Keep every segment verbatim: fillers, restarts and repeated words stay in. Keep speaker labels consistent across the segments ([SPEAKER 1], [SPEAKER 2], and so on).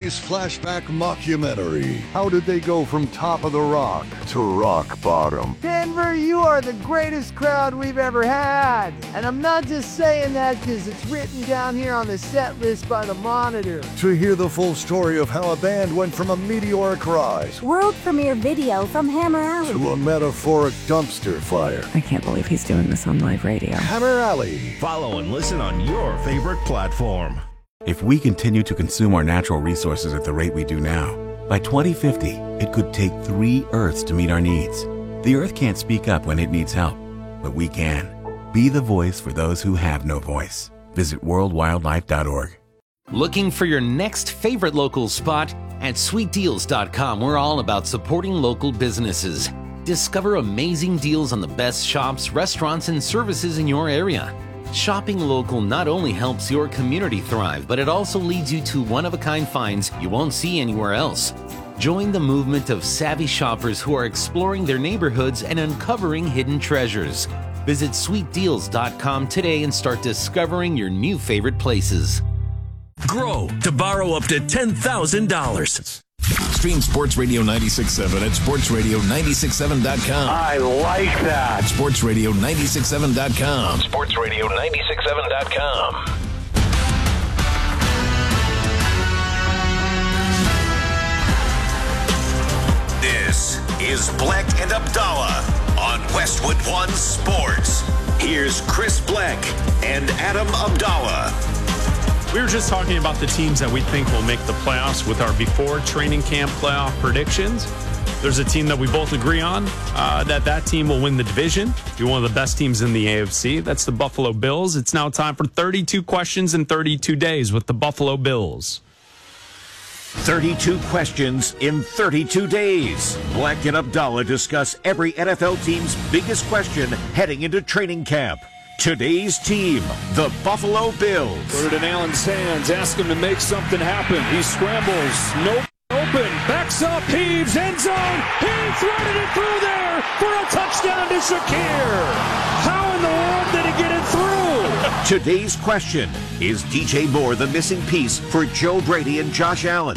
[SPEAKER 1] nineties flashback mockumentary. How did they go from top of the rock to rock bottom?
[SPEAKER 2] Denver, you are the greatest crowd we've ever had. And I'm not just saying that because it's written down here on the set list by the Monitor.
[SPEAKER 1] To hear the full story of how a band went from a meteoric rise,
[SPEAKER 3] world premiere video from Hammer Alley,
[SPEAKER 1] to a metaphoric dumpster fire.
[SPEAKER 4] I can't believe he's doing this on live radio.
[SPEAKER 1] Hammer Alley.
[SPEAKER 5] Follow and listen on your favorite platform.
[SPEAKER 6] If we continue to consume our natural resources at the rate we do now, by twenty fifty, it could take three Earths to meet our needs. The Earth can't speak up when it needs help, but we can. Be the voice for those who have no voice. Visit world wildlife dot org.
[SPEAKER 7] Looking for your next favorite local spot? At sweet deals dot com, we're all about supporting local businesses. Discover amazing deals on the best shops, restaurants, and services in your area. Shopping local not only helps your community thrive, but it also leads you to one-of-a-kind finds you won't see anywhere else. Join the movement of savvy shoppers who are exploring their neighborhoods and uncovering hidden treasures. Visit sweet deals dot com today and start discovering your new favorite places.
[SPEAKER 5] Grow to borrow up to ten thousand dollars.
[SPEAKER 8] Stream Sports Radio ninety-six point seven at sports radio nine six seven dot com.
[SPEAKER 9] I like that.
[SPEAKER 8] sports radio nine six seven dot com.
[SPEAKER 9] sports radio nine six seven dot com.
[SPEAKER 5] This is Black and Abdallah on Westwood One Sports. Here's Chris Black and Adam Abdallah.
[SPEAKER 10] We were just talking about the teams that we think will make the playoffs with our before training camp playoff predictions. There's a team that we both agree on, uh, that that team will win the division, be one of the best teams in the A F C. That's the Buffalo Bills. It's now time for thirty-two questions in thirty-two days with the Buffalo Bills.
[SPEAKER 5] thirty-two questions in thirty-two days. Black and Abdallah discuss every N F L team's biggest question heading into training camp. Today's team, the Buffalo Bills.
[SPEAKER 11] Put it in Allen's hands. Ask him to make something happen. He scrambles. Nope. Open. Backs up. Heaves. End zone. He threaded it through there for a touchdown to Shakir. How in the world did he get it through?
[SPEAKER 5] Today's question, is D J Moore the missing piece for Joe Brady and Josh Allen?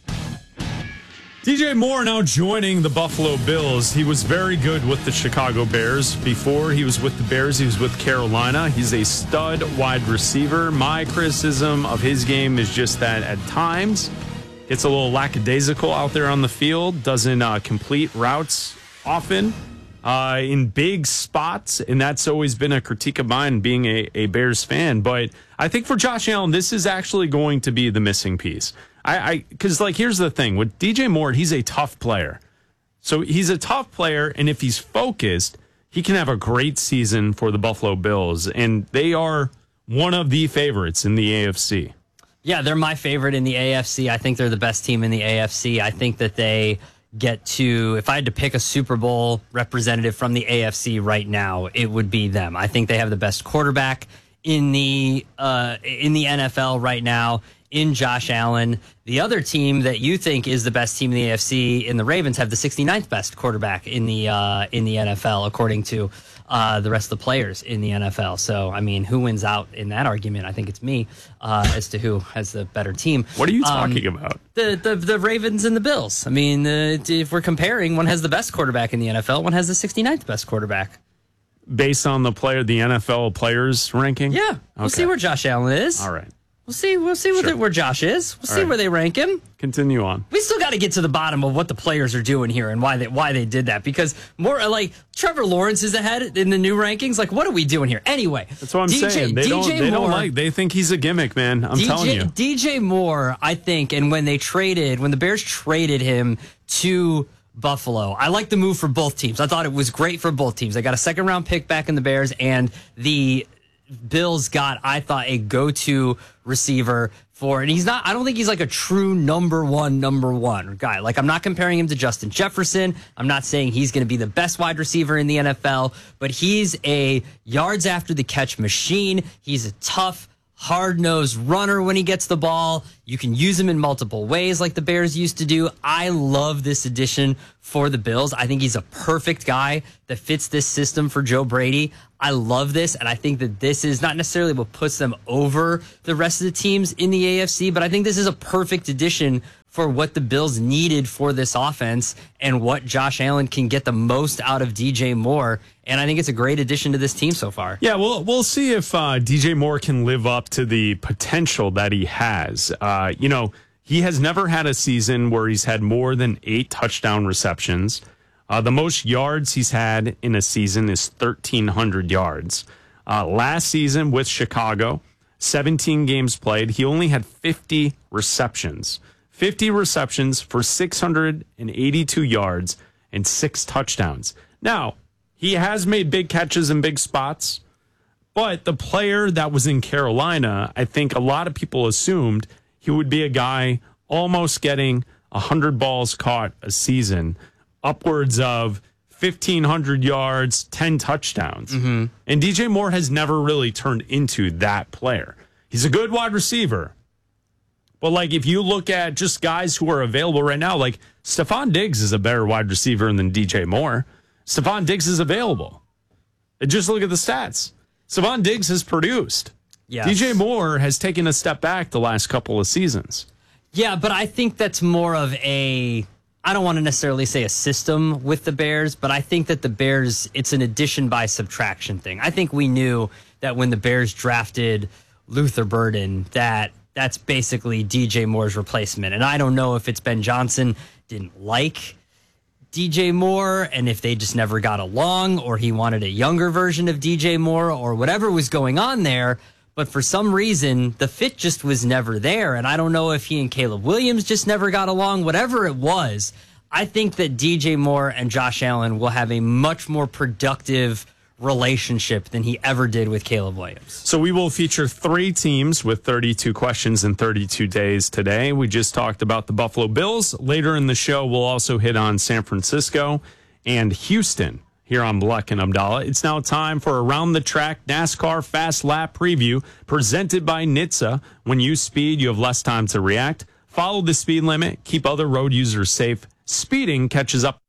[SPEAKER 10] D J Moore now joining the Buffalo Bills. He was very good with the Chicago Bears. Before he was with the Bears, he was with Carolina. He's a stud wide receiver. My criticism of his game is just that at times gets a little lackadaisical out there on the field, doesn't uh, complete routes often uh, in big spots, and that's always been a critique of mine being a, a Bears fan. But I think for Josh Allen, this is actually going to be the missing piece. I, because, like, here's the thing. With D J Moore, he's a tough player. So he's a tough player, and if he's focused, he can have a great season for the Buffalo Bills. And they are one of the favorites in the A F C.
[SPEAKER 12] Yeah, they're my favorite in the A F C. I think they're the best team in the A F C. I think that they get to, if I had to pick a Super Bowl representative from the A F C right now, it would be them. I think they have the best quarterback in the uh, in the N F L right now, in Josh Allen. The other team that you think is the best team in the A F C, in the Ravens, have the sixty-ninth best quarterback in the uh, in the N F L, according to uh, the rest of the players in the N F L. So, I mean, who wins out in that argument? I think it's me uh, as to who has the better team.
[SPEAKER 10] What are you
[SPEAKER 12] um,
[SPEAKER 10] talking about?
[SPEAKER 12] The, the the Ravens and the Bills. I mean, uh, if we're comparing, one has the best quarterback in the N F L, one has the sixty-ninth best quarterback.
[SPEAKER 10] Based on the player, the N F L players ranking?
[SPEAKER 12] Yeah.
[SPEAKER 10] Okay.
[SPEAKER 12] We'll see where Josh Allen is.
[SPEAKER 10] All right.
[SPEAKER 12] We'll see. We'll see
[SPEAKER 10] Sure.
[SPEAKER 12] where, where Josh is. We'll
[SPEAKER 10] All
[SPEAKER 12] see
[SPEAKER 10] right.
[SPEAKER 12] where they rank him.
[SPEAKER 10] Continue on.
[SPEAKER 12] We still got to get to the bottom of what the players are doing here and why they why they did that. Because more like Trevor Lawrence is ahead in the new rankings. Like, what are we doing here? Anyway,
[SPEAKER 10] That's what I'm
[SPEAKER 12] D J,
[SPEAKER 10] saying. They
[SPEAKER 12] D J
[SPEAKER 10] don't. They
[SPEAKER 12] Moore,
[SPEAKER 10] don't like. They think he's a gimmick, man. I'm
[SPEAKER 12] D J,
[SPEAKER 10] telling you.
[SPEAKER 12] D J Moore, I think, and when they traded, when the Bears traded him to Buffalo, I like the move for both teams. I thought it was great for both teams. They got a second round pick back in the Bears, and the Bills got, I thought, a go-to receiver for, and he's not, I don't think he's like a true number one, number one guy. Like, I'm not comparing him to Justin Jefferson. I'm not saying he's going to be the best wide receiver in the N F L, but he's a yards after the catch machine. He's a tough, hard-nosed runner when he gets the ball. You can use him in multiple ways like the Bears used to do. I love this addition for the Bills. I think he's a perfect guy that fits this system for Joe Brady. I love this, and I think that this is not necessarily what puts them over the rest of the teams in the A F C, but I think this is a perfect addition for what the Bills needed for this offense and what Josh Allen can get the most out of D J Moore. And I think it's a great addition to this team so far.
[SPEAKER 10] Yeah, we'll, we'll see if uh, D J Moore can live up to the potential that he has. Uh, you know, he has never had a season where he's had more than eight touchdown receptions. Uh, the most yards he's had in a season is thirteen hundred yards. Uh, last season with Chicago, seventeen games played, he only had fifty receptions. fifty receptions for six hundred eighty-two yards and six touchdowns. Now, he has made big catches in big spots, but the player that was in Carolina, I think a lot of people assumed he would be a guy almost getting one hundred balls caught a season, upwards of fifteen hundred yards, ten touchdowns.
[SPEAKER 12] Mm-hmm.
[SPEAKER 10] And D J Moore has never really turned into that player. He's a good wide receiver. But, like, if you look at just guys who are available right now, like, Stephon Diggs is a better wide receiver than D J Moore. Stephon Diggs is available. And just look at the stats. Stephon Diggs has produced.
[SPEAKER 12] Yes.
[SPEAKER 10] D J Moore has taken a step back the last couple of seasons.
[SPEAKER 12] Yeah, but I think that's more of a, I don't want to necessarily say a system with the Bears, but I think that the Bears, it's an addition by subtraction thing. I think we knew that when the Bears drafted Luther Burden, that that's basically D J Moore's replacement. And I don't know if it's Ben Johnson didn't like D J Moore and if they just never got along or he wanted a younger version of D J Moore or whatever was going on there. But for some reason, the fit just was never there. And I don't know if he and Caleb Williams just never got along, whatever it was. I think that D J Moore and Josh Allen will have a much more productive relationship than he ever did with Caleb Williams.
[SPEAKER 10] So we will feature three teams with thirty-two questions in thirty-two days today. We just talked about the Buffalo Bills. Later in the show, we'll also hit on San Francisco and Houston here on Bleck and Abdallah. It's now time for Around the Track NASCAR Fast Lap Preview presented by N H T S A. When you speed, you have less time to react. Follow the speed limit. Keep other road users safe. Speeding catches up.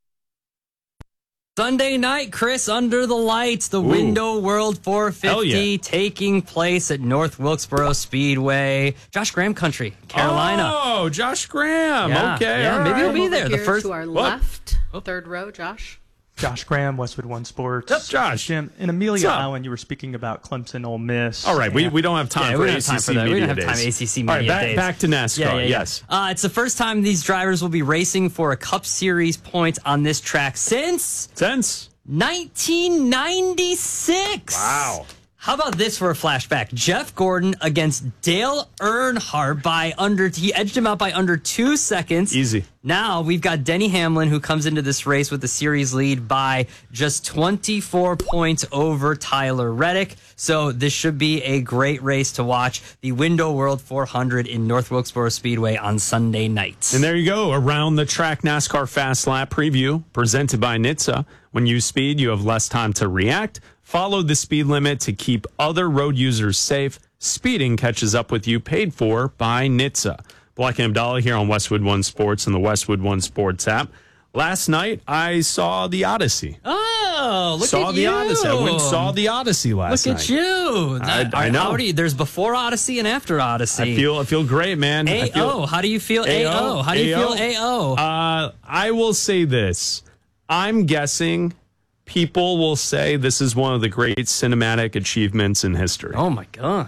[SPEAKER 12] Sunday night, Chris, under the lights, the
[SPEAKER 10] Ooh.
[SPEAKER 12] Window World four fifty
[SPEAKER 10] yeah.
[SPEAKER 12] taking place at North Wilkesboro Speedway. Josh Graham Country, Carolina.
[SPEAKER 10] Oh, Josh Graham.
[SPEAKER 12] Yeah,
[SPEAKER 10] Okay.
[SPEAKER 12] yeah, maybe he'll be there. The
[SPEAKER 13] Here
[SPEAKER 12] first
[SPEAKER 13] to our
[SPEAKER 10] What?
[SPEAKER 13] left,
[SPEAKER 12] Oh.
[SPEAKER 13] third row, Josh.
[SPEAKER 14] Josh Graham, Westwood One Sports.
[SPEAKER 10] What's up, Josh?
[SPEAKER 14] Jim, in Amelia
[SPEAKER 10] What's up?
[SPEAKER 14] Island, you were speaking about Clemson, Ole Miss.
[SPEAKER 10] All right, we,
[SPEAKER 14] and-
[SPEAKER 10] we don't have time
[SPEAKER 12] Yeah,
[SPEAKER 10] for
[SPEAKER 12] we don't
[SPEAKER 10] A C C
[SPEAKER 12] have time for that.
[SPEAKER 10] Media
[SPEAKER 12] We don't have
[SPEAKER 10] Days.
[SPEAKER 12] time A C C
[SPEAKER 10] All right,
[SPEAKER 12] Media
[SPEAKER 10] back,
[SPEAKER 12] Days.
[SPEAKER 10] back to NASCAR.
[SPEAKER 12] Yeah, yeah, yeah.
[SPEAKER 10] Yes.
[SPEAKER 12] Uh, it's the first time these drivers will be racing for a Cup Series points on this track since
[SPEAKER 10] Since
[SPEAKER 12] nineteen ninety-six.
[SPEAKER 10] Wow.
[SPEAKER 12] How about this for a flashback? Jeff Gordon against Dale Earnhardt by under, he edged him out by under two seconds.
[SPEAKER 10] Easy.
[SPEAKER 12] Now we've got Denny Hamlin who comes into this race with the series lead by just twenty-four points over Tyler Reddick. So this should be a great race to watch. The Window World four hundred in North Wilkesboro Speedway on Sunday night.
[SPEAKER 10] And there you go, Around the Track NASCAR Fast Lap Preview presented by N H T S A. When you speed, you have less time to react. Follow the speed limit to keep other road users safe. Speeding catches up with you, paid for by N H T S A. Bleck and Abdallah here on Westwood One Sports and the Westwood One Sports app. Last night, I saw the Odyssey.
[SPEAKER 12] Oh, look
[SPEAKER 10] saw
[SPEAKER 12] at
[SPEAKER 10] the
[SPEAKER 12] you.
[SPEAKER 10] Odyssey. I went and saw the Odyssey last
[SPEAKER 12] Look
[SPEAKER 10] night.
[SPEAKER 12] at you.
[SPEAKER 10] I,
[SPEAKER 12] That-
[SPEAKER 10] I know.
[SPEAKER 12] how do you- there's before Odyssey and after Odyssey.
[SPEAKER 10] I feel I feel great, man. I
[SPEAKER 12] A
[SPEAKER 10] feel-
[SPEAKER 12] O. How do you feel? A O. How do you feel? A O.
[SPEAKER 10] Uh, I will say this. I'm guessing people will say this is one of the great cinematic achievements in history.
[SPEAKER 12] Oh my God.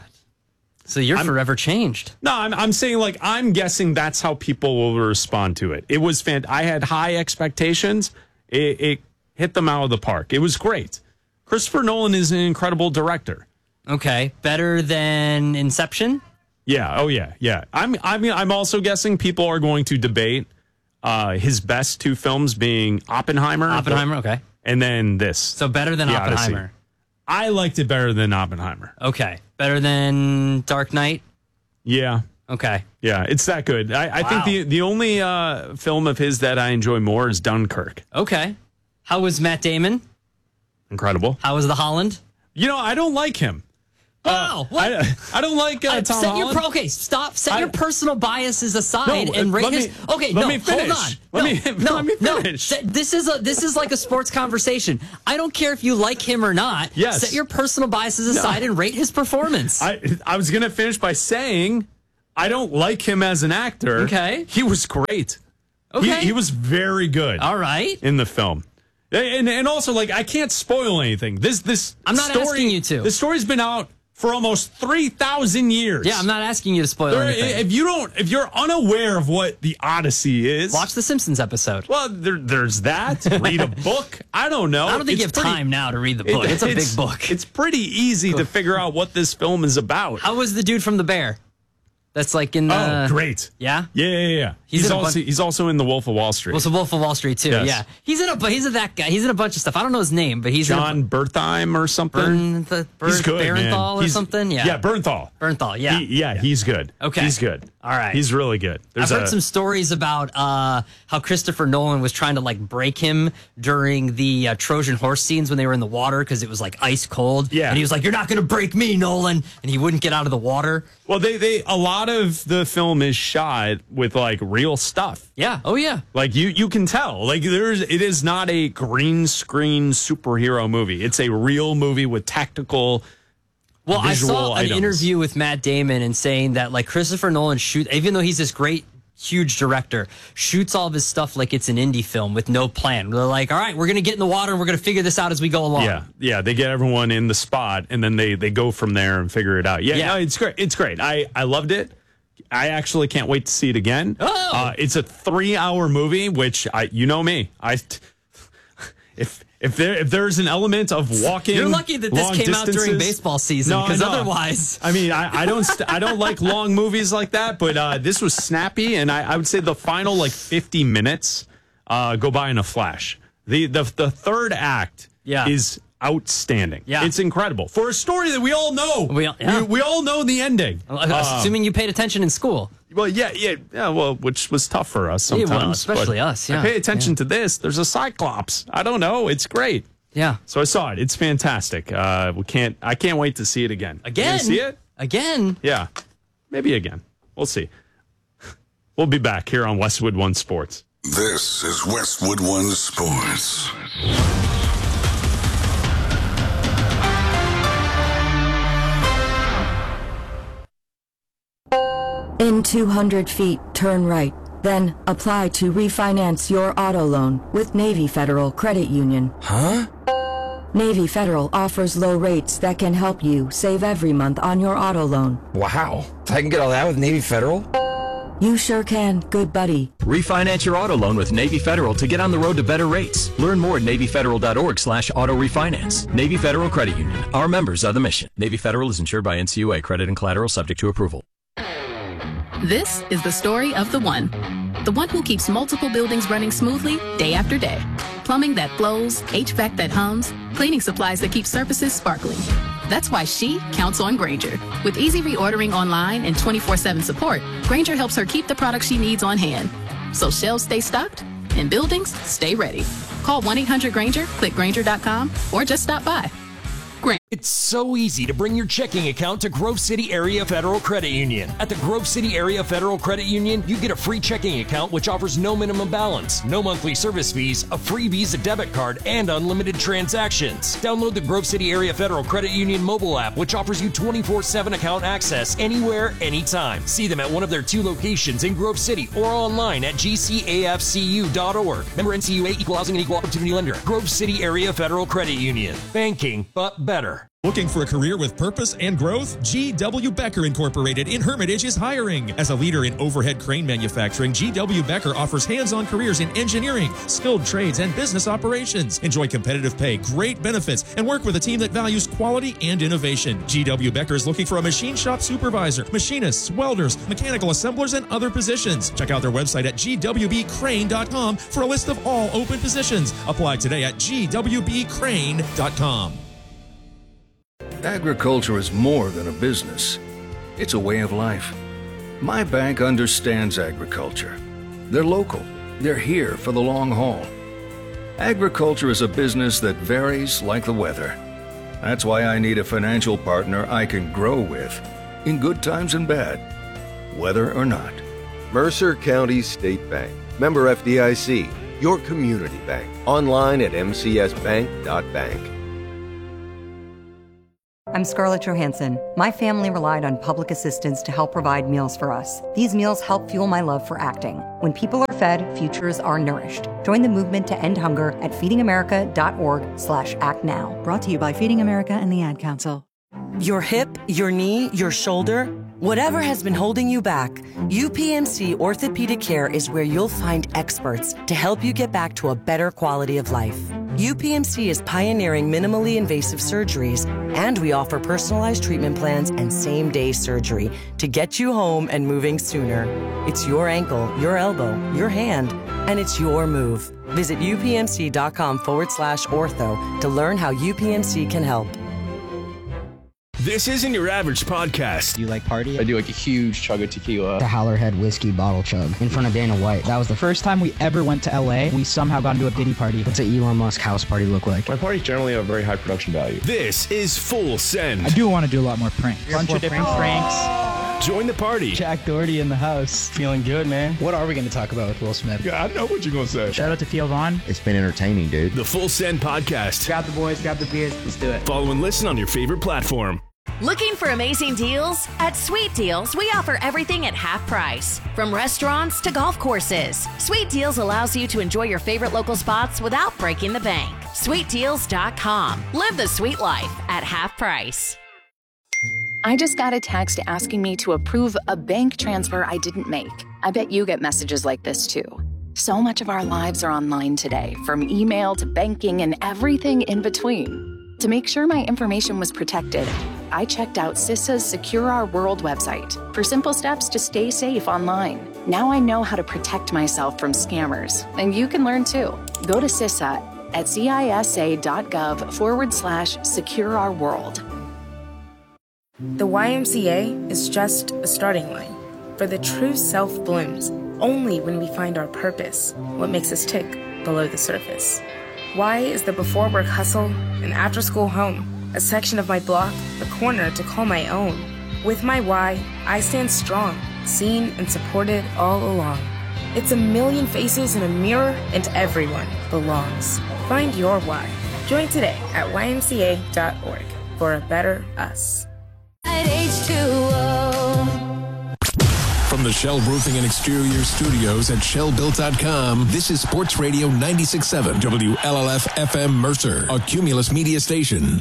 [SPEAKER 12] So you're
[SPEAKER 10] I'm-
[SPEAKER 12] forever changed.
[SPEAKER 10] No, I'm, I'm saying like I'm guessing that's how people will respond to it. It was fan. I had high expectations. It, it hit them out of the park. It was great. Christopher Nolan is an incredible director.
[SPEAKER 12] Okay, better than Inception.
[SPEAKER 10] Yeah. Oh yeah. Yeah. I'm. I mean, I'm also guessing people are going to debate uh, his best two films being Oppenheimer.
[SPEAKER 12] Oppenheimer. Okay.
[SPEAKER 10] And then this.
[SPEAKER 12] So better than
[SPEAKER 10] The Odyssey.
[SPEAKER 12] Oppenheimer.
[SPEAKER 10] I liked it better than Oppenheimer.
[SPEAKER 12] Okay. Better than Dark Knight.
[SPEAKER 10] Yeah.
[SPEAKER 12] Okay.
[SPEAKER 10] Yeah, it's that good. I, I
[SPEAKER 12] Wow.
[SPEAKER 10] think the the only uh, film of his that I enjoy more is Dunkirk.
[SPEAKER 12] Okay. How was Matt Damon?
[SPEAKER 10] Incredible.
[SPEAKER 12] How was The Holland?
[SPEAKER 10] You know, I don't like him.
[SPEAKER 12] Wow. what?
[SPEAKER 10] I, I don't like uh,
[SPEAKER 12] Uh,
[SPEAKER 10] Tom
[SPEAKER 12] set your
[SPEAKER 10] Holland.
[SPEAKER 12] pro- okay, stop. Set
[SPEAKER 10] I-
[SPEAKER 12] your personal biases aside
[SPEAKER 10] No,
[SPEAKER 12] and
[SPEAKER 10] uh,
[SPEAKER 12] rate
[SPEAKER 10] let
[SPEAKER 12] his.
[SPEAKER 10] me-
[SPEAKER 12] okay,
[SPEAKER 10] let
[SPEAKER 12] no,
[SPEAKER 10] me finish.
[SPEAKER 12] hold on.
[SPEAKER 10] Let
[SPEAKER 12] no,
[SPEAKER 10] me-
[SPEAKER 12] no,
[SPEAKER 10] let me
[SPEAKER 12] no.
[SPEAKER 10] finish.
[SPEAKER 12] Set- This is a this is like a sports conversation. I don't care if you like him or not.
[SPEAKER 10] Yes.
[SPEAKER 12] Set your personal biases aside and rate his performance.
[SPEAKER 10] I I was gonna finish by saying I don't like him as an actor.
[SPEAKER 12] Okay.
[SPEAKER 10] He was great.
[SPEAKER 12] Okay.
[SPEAKER 10] He, he was very good.
[SPEAKER 12] All right.
[SPEAKER 10] In the film. And and also, like, I can't spoil anything. This this
[SPEAKER 12] I'm not
[SPEAKER 10] story,
[SPEAKER 12] asking you to.
[SPEAKER 10] The story's been out for almost three thousand years.
[SPEAKER 12] Yeah, I'm not asking you to spoil
[SPEAKER 10] There,
[SPEAKER 12] anything.
[SPEAKER 10] if you don't, if you're unaware of what the Odyssey is,
[SPEAKER 12] Watch the Simpsons episode.
[SPEAKER 10] Well, there, there's that. Read a book. I don't know.
[SPEAKER 12] I don't think
[SPEAKER 10] It's
[SPEAKER 12] you have
[SPEAKER 10] pretty-
[SPEAKER 12] time now to read the book.
[SPEAKER 10] It-
[SPEAKER 12] it's a big book.
[SPEAKER 10] It's pretty easy to figure out what this film is about.
[SPEAKER 12] How was the dude from The Bear? That's like in the...
[SPEAKER 10] Oh, great.
[SPEAKER 12] Yeah?
[SPEAKER 10] Yeah, yeah, yeah.
[SPEAKER 12] He's
[SPEAKER 10] He's,
[SPEAKER 12] in a
[SPEAKER 10] also
[SPEAKER 12] bunch-
[SPEAKER 10] he's also in The Wolf of Wall Street.
[SPEAKER 12] Well, it's the Wolf of Wall Street, too.
[SPEAKER 10] Yes.
[SPEAKER 12] Yeah. He's in a but he's in that guy. He's in a bunch of stuff. I don't know his name, but he's
[SPEAKER 10] John
[SPEAKER 12] in a,
[SPEAKER 10] Bertheim or something.
[SPEAKER 12] Burn, the, Burn,
[SPEAKER 10] he's good, man.
[SPEAKER 12] Barenthal or
[SPEAKER 10] He's-
[SPEAKER 12] something? Yeah.
[SPEAKER 10] Yeah, Bernthal.
[SPEAKER 12] Bernthal, yeah.
[SPEAKER 10] He- yeah, he's good.
[SPEAKER 12] Okay.
[SPEAKER 10] He's good.
[SPEAKER 12] All right.
[SPEAKER 10] He's really good. There's
[SPEAKER 12] I've heard
[SPEAKER 10] a-
[SPEAKER 12] some stories about uh, how Christopher Nolan was trying to like break him during the uh, Trojan horse scenes when they were in the water because it was like ice cold.
[SPEAKER 10] Yeah.
[SPEAKER 12] And he was like, "You're not going to break me, Nolan," and he wouldn't get out of the water.
[SPEAKER 10] Well, they they a lot of the film is shot with like real stuff.
[SPEAKER 12] Yeah. Oh yeah.
[SPEAKER 10] Like you you can tell. Like there's it is not a green screen superhero movie. It's a real movie with tactical
[SPEAKER 12] Well, I
[SPEAKER 10] visual
[SPEAKER 12] saw an
[SPEAKER 10] items.
[SPEAKER 12] interview with Matt Damon and saying that like Christopher Nolan shoot, even though he's this great, huge director, shoots all of his stuff like it's an indie film with no plan. They're like, all right, we're gonna get in the water and we're gonna figure this out as we go along.
[SPEAKER 10] Yeah, yeah. They get everyone in the spot and then they they go from there and figure it out. Yeah,
[SPEAKER 12] Yeah.
[SPEAKER 10] No, it's great. It's great. I I loved it. I actually can't wait to see it again.
[SPEAKER 12] Oh.
[SPEAKER 10] Uh, it's a three-hour movie, which I you know me. I if if there if there's an element of walking,
[SPEAKER 12] You're lucky that this
[SPEAKER 10] long
[SPEAKER 12] came out during
[SPEAKER 10] distances-
[SPEAKER 12] baseball season,
[SPEAKER 10] No, I
[SPEAKER 12] 'cause
[SPEAKER 10] know.
[SPEAKER 12] otherwise-
[SPEAKER 10] I mean, I, I don't st- I don't like long movies like that, but uh, this was snappy, and I, I would say the final like fifty minutes uh, go by in a flash. The the the third act
[SPEAKER 12] Yeah.
[SPEAKER 10] is outstanding.
[SPEAKER 12] Yeah.
[SPEAKER 10] It's incredible for a story that we all know.
[SPEAKER 12] We, yeah.
[SPEAKER 10] we, we all know the ending. Um,
[SPEAKER 12] Assuming you paid attention in school.
[SPEAKER 10] Well, yeah, yeah, yeah. Well, which was tough for us
[SPEAKER 12] Yeah,
[SPEAKER 10] sometimes,
[SPEAKER 12] well, especially
[SPEAKER 10] but
[SPEAKER 12] us, yeah.
[SPEAKER 10] I pay attention to this. There's a Cyclops. I don't know. It's great.
[SPEAKER 12] Yeah.
[SPEAKER 10] So I saw it. It's fantastic. Uh, we can't. I can't wait to see it again. You
[SPEAKER 12] Again?
[SPEAKER 10] gonna see it
[SPEAKER 12] Again?
[SPEAKER 10] Yeah, maybe again. We'll see. We'll be back here on Westwood One Sports.
[SPEAKER 13] This is Westwood One Sports.
[SPEAKER 3] In two hundred feet, turn right. Then apply to refinance your auto loan with Navy Federal Credit Union.
[SPEAKER 15] Huh?
[SPEAKER 3] Navy Federal offers low rates that can help you save every month on your auto loan.
[SPEAKER 15] Wow. I can get all that with Navy Federal?
[SPEAKER 3] You sure can, good buddy.
[SPEAKER 16] Refinance your auto loan with Navy Federal to get on the road to better rates. Learn more at NavyFederal.org slash auto refinance. Navy Federal Credit Union. Our members are the mission. Navy Federal is insured by N C U A. Credit and collateral subject to approval.
[SPEAKER 17] This is the story of the one. The one who keeps multiple buildings running smoothly day after day. Plumbing that flows, H V A C that hums, cleaning supplies that keep surfaces sparkling. That's why she counts on Grainger. With easy reordering online and twenty-four seven support, Grainger helps her keep the products she needs on hand. So shelves stay stocked and buildings stay ready. Call one eight hundred Grainger, click Grainger dot com, or just stop by.
[SPEAKER 18] It's so easy to bring your checking account to Grove City Area Federal Credit Union. At the Grove City Area Federal Credit Union, you get a free checking account which offers no minimum balance, no monthly service fees, a free Visa debit card, and unlimited transactions. Download the Grove City Area Federal Credit Union mobile app, which offers you twenty-four seven account access anywhere, anytime. See them at one of their two locations in Grove City or online at G C A F C U dot org. Member N C U A, Equal Housing and Equal Opportunity Lender. Grove City Area Federal Credit Union. Banking, but better.
[SPEAKER 19] Looking for a career with purpose and growth? G W. Becker Incorporated in Hermitage is hiring. As a leader in overhead crane manufacturing, G W. Becker offers hands-on careers in engineering, skilled trades, and business operations. Enjoy competitive pay, great benefits, and work with a team that values quality and innovation. G W. Becker is looking for a machine shop supervisor, machinists, welders, mechanical assemblers, and other positions. Check out their website at G W B crane dot com for a list of all open positions. Apply today at G W B crane dot com.
[SPEAKER 20] Agriculture is more than a business. It's a way of life. My bank understands agriculture. They're local. They're here for the long haul. Agriculture is a business that varies like the weather. That's why I need a financial partner I can grow with, in good times and bad, whether or not.
[SPEAKER 21] Mercer County State Bank. Member F D I C. Your community bank. Online at m c s bank dot bank.
[SPEAKER 2] I'm Scarlett Johansson. My family relied on public assistance to help provide meals for us. These meals help fuel my love for acting. When people are fed, futures are nourished. Join the movement to end hunger at feedingamerica.org slash act now.
[SPEAKER 22] Brought to you by Feeding America and the Ad Council.
[SPEAKER 23] Your hip, your knee, your shoulder, whatever has been holding you back, U P M C Orthopedic Care is where you'll find experts to help you get back to a better quality of life. U P M C is pioneering minimally invasive surgeries, and we offer personalized treatment plans and same-day surgery to get you home and moving sooner. It's your ankle, your elbow, your hand, and it's your move. Visit upmc.com forward slash ortho to learn how U P M C can help.
[SPEAKER 24] This isn't your average podcast.
[SPEAKER 25] You like party?
[SPEAKER 24] I do like a huge chug of tequila.
[SPEAKER 25] The Howlerhead whiskey bottle chug in front of Dana White. That was the first time we ever went to L A. We somehow got into a Diddy party. What's an Elon Musk house party look like?
[SPEAKER 24] My parties generally have very high production value. This is Full Send.
[SPEAKER 25] I do want to do a lot more pranks. A bunch of different pranks.
[SPEAKER 24] Join the party.
[SPEAKER 25] Jack Doherty in the house. Feeling good, man. What are we going to talk about with Will Smith?
[SPEAKER 24] Yeah, I know what you're going to say.
[SPEAKER 25] Shout out to Theo Vaughn.
[SPEAKER 26] It's been entertaining, dude.
[SPEAKER 24] The Full Send podcast.
[SPEAKER 25] Grab the boys, grab the beers. Let's do it.
[SPEAKER 24] Follow and listen on your favorite platform.
[SPEAKER 27] Looking for amazing deals? At Sweet Deals, we offer everything at half price. From restaurants to golf courses, Sweet Deals allows you to enjoy your favorite local spots without breaking the bank. sweet deals dot com. Live the sweet life at half price.
[SPEAKER 28] I just got a text asking me to approve a bank transfer I didn't make. I bet you get messages like this too. So much of our lives are online today, from email to banking and everything in between. To make sure my information was protected, I checked out CISA's Secure Our World website for simple steps to stay safe online. Now I know how to protect myself from scammers, and you can learn too. Go to CISA at cisa.gov forward slash secure our world.
[SPEAKER 29] The Y M C A is just a starting line, for the true self blooms only when we find our purpose, what makes us tick below the surface. Y is the before work hustle, an after school home, a section of my block, a corner to call my own. With my Y, I stand strong, seen and supported all along. It's a million faces in a mirror, and everyone belongs. Find your Y. Join today at y m c a dot org for a better us.
[SPEAKER 8] From the Shell Roofing and Exterior Studios at shell built dot com, this is Sports Radio ninety-six point seven, W L L F F M Mercer, a Cumulus media station.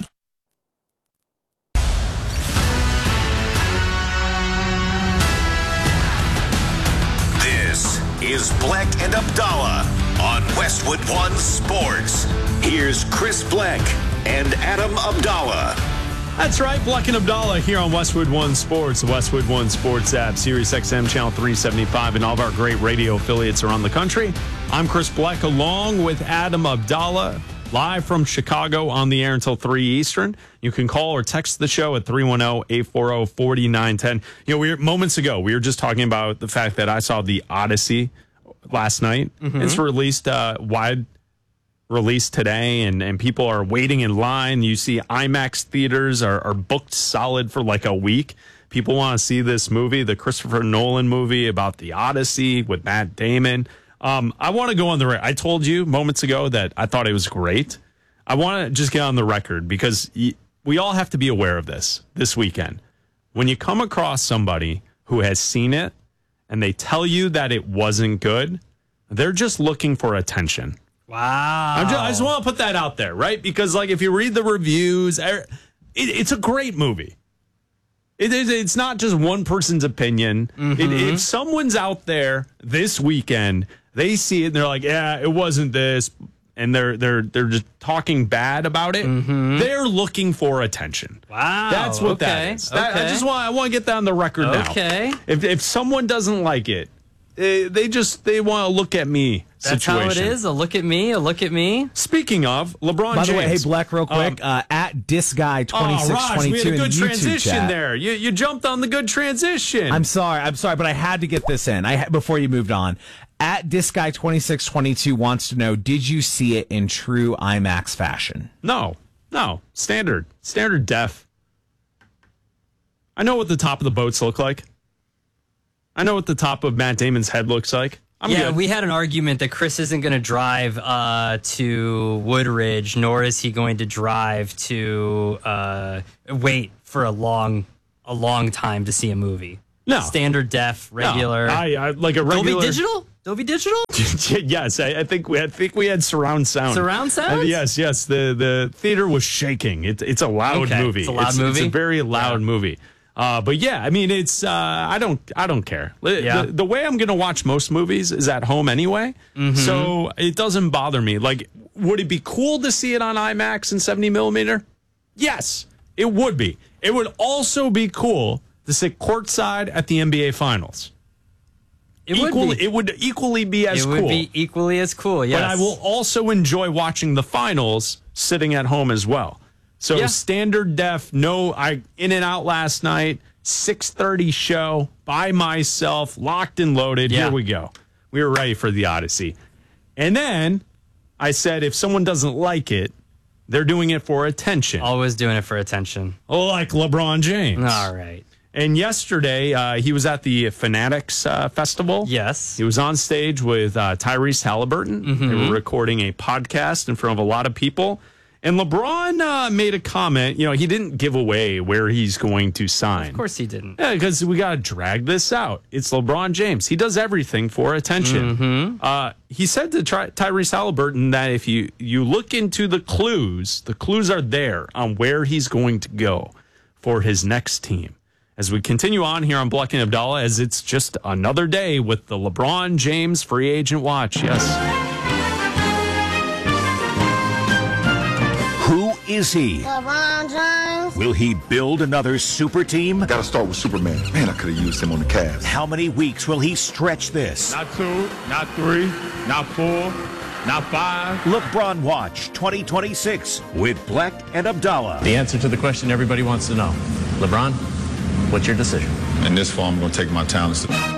[SPEAKER 5] This is Black and Abdallah on Westwood One Sports. Here's Chris Black and Adam Abdallah.
[SPEAKER 10] That's right, Black and Abdallah here on Westwood One Sports, the Westwood One Sports app, Sirius X M Channel three seventy-five, and all of our great radio affiliates around the country. I'm Chris Black, along with Adam Abdallah, live from Chicago on the air until three Eastern. You can call or text the show at three one zero, eight four zero, four nine one zero. You know, we were, moments ago, we were just talking about the fact that I saw The Odyssey last night. Mm-hmm. It's released uh, wide release today, and, and people are waiting in line. You see IMAX theaters are, are booked solid for like a week. People want to see this movie, the Christopher Nolan movie about the Odyssey with Matt Damon. Um, I want to go on the record. I told you moments ago that I thought it was great. I want to just get on the record because y- we all have to be aware of this this weekend. When you come across somebody who has seen it and they tell you that it wasn't good, they're just looking for attention.
[SPEAKER 12] Wow.
[SPEAKER 10] I'm just, I just want to put that out there, right? Because, like, if you read the reviews, it, it's a great movie. It is. It's not just one person's opinion.
[SPEAKER 12] Mm-hmm.
[SPEAKER 10] It, if someone's out there this weekend, they see it and they're like, "Yeah, it wasn't this," and they're they're they're just talking bad about it.
[SPEAKER 12] Mm-hmm.
[SPEAKER 10] They're looking for attention.
[SPEAKER 12] Wow.
[SPEAKER 10] That's what
[SPEAKER 12] okay.
[SPEAKER 10] that is. That,
[SPEAKER 12] okay.
[SPEAKER 10] I just want I want to get that on the record now.
[SPEAKER 12] Okay.
[SPEAKER 10] If if someone doesn't like it, eh, they just they want to look at me.
[SPEAKER 12] That's
[SPEAKER 10] Situation.
[SPEAKER 12] how it is. A look at me. A look at me.
[SPEAKER 10] Speaking of LeBron
[SPEAKER 30] By
[SPEAKER 10] James.
[SPEAKER 30] the way, hey, Black, real quick, um, uh, at Disguy twenty-six twenty-two
[SPEAKER 10] oh, Raj, we had a good
[SPEAKER 30] in the YouTube
[SPEAKER 10] transition
[SPEAKER 30] chat.
[SPEAKER 10] there. You you jumped on the good transition.
[SPEAKER 30] I'm sorry, I'm sorry, but I had to get this in. I before you moved on. At Disguy twenty-six twenty-two wants to know: did you see it in true IMAX fashion?
[SPEAKER 10] No, no, standard, standard def. I know what the top of the boats look like. I know what the top of Matt Damon's head looks like. I'm
[SPEAKER 12] yeah,
[SPEAKER 10] good.
[SPEAKER 12] we had an argument that Chris isn't going to drive uh, to Woodridge, nor is he going to drive to uh, wait for a long, a long time to see a movie.
[SPEAKER 10] No.
[SPEAKER 12] Standard def, regular.
[SPEAKER 10] No, I, I like a regular.
[SPEAKER 12] Dolby Digital? Dolby Digital?
[SPEAKER 10] Yes, I, I think we I think we had surround sound.
[SPEAKER 12] Surround sound?
[SPEAKER 10] Uh, yes, yes. The the theater was shaking. It, it's a loud
[SPEAKER 12] Okay,
[SPEAKER 10] movie.
[SPEAKER 12] it's a loud
[SPEAKER 10] it's,
[SPEAKER 12] movie?
[SPEAKER 10] It's a very loud yeah. movie. Uh, but yeah, I mean, it's uh, I don't I don't care.
[SPEAKER 12] Yeah.
[SPEAKER 10] The, the way I'm going to watch most movies is at home anyway,
[SPEAKER 12] mm-hmm.
[SPEAKER 10] so it doesn't bother me. Like, would it be cool to see it on IMAX and seventy millimeter? Yes, it would be. It would also be cool to sit courtside at the N B A Finals.
[SPEAKER 12] It
[SPEAKER 10] equally,
[SPEAKER 12] would be.
[SPEAKER 10] It would equally be as
[SPEAKER 12] it
[SPEAKER 10] cool.
[SPEAKER 12] It would be equally as cool, yes.
[SPEAKER 10] But I will also enjoy watching the finals sitting at home as well. So
[SPEAKER 12] yeah.
[SPEAKER 10] standard def, no, I in and out last night, six thirty show, by myself, locked and loaded.
[SPEAKER 12] Yeah.
[SPEAKER 10] Here we go. We were ready for the Odyssey. And then I said, if someone doesn't like it, they're doing it for attention.
[SPEAKER 12] Always doing it for attention.
[SPEAKER 10] Like LeBron James.
[SPEAKER 12] All right.
[SPEAKER 10] And yesterday, uh, he was at the Fanatics uh, Festival.
[SPEAKER 12] Yes.
[SPEAKER 10] He was on stage with uh, Tyrese Halliburton.
[SPEAKER 12] Mm-hmm.
[SPEAKER 10] They were recording a podcast in front of a lot of people. And LeBron uh, made a comment. You know, he didn't give away where he's going to sign.
[SPEAKER 12] Of course he didn't.
[SPEAKER 10] Yeah, because we got to drag this out. It's LeBron James. He does everything for attention.
[SPEAKER 12] Mm-hmm.
[SPEAKER 10] Uh, he said to Ty- Tyrese Halliburton that if you, you look into the clues, the clues are there on where he's going to go for his next team. As we continue on here on Bleck and Abdallah, as it's just another day with the LeBron James free agent watch. Yes.
[SPEAKER 5] Who is he?
[SPEAKER 1] LeBron James.
[SPEAKER 5] Will he build another super team?
[SPEAKER 1] Gotta start with Superman. Man, I could have used him on the Cavs.
[SPEAKER 5] How many weeks will he stretch this?
[SPEAKER 4] Not two, not three, not four, not five.
[SPEAKER 5] LeBron Watch twenty twenty-six with Bleck and Abdallah.
[SPEAKER 6] The answer to the question everybody wants to know. LeBron, what's your decision?
[SPEAKER 1] In this fall, I'm going to take my talents to...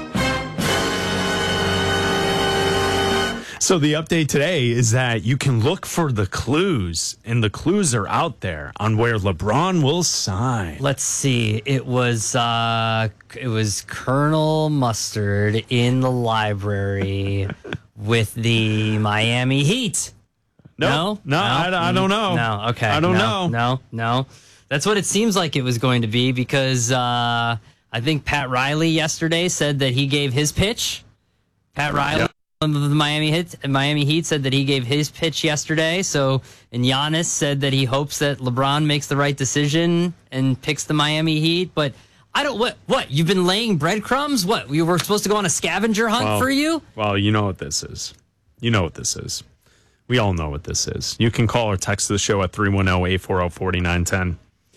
[SPEAKER 10] So the update today is that you can look for the clues, and the clues are out there on where LeBron will sign.
[SPEAKER 12] Let's see. It was uh, it was Colonel Mustard in the library with the Miami Heat.
[SPEAKER 10] Nope.
[SPEAKER 12] No,
[SPEAKER 10] no, I, I don't know.
[SPEAKER 12] No, okay,
[SPEAKER 10] I don't
[SPEAKER 12] no,
[SPEAKER 10] know.
[SPEAKER 12] No, no, that's what it seems like it was going to be because uh, I think Pat Riley yesterday said that he gave his pitch. Pat Riley. Yep. The Miami Heat, Miami Heat said that he gave his pitch yesterday. So, and Giannis said that he hopes that LeBron makes the right decision and picks the Miami Heat. But I don't. What? What? You've been laying breadcrumbs? What? We were supposed to go on a scavenger hunt
[SPEAKER 10] well,
[SPEAKER 12] for you?
[SPEAKER 10] Well, you know what this is. You know what this is. We all know what this is. You can call or text the show at three one zero, eight four zero, four nine one zero.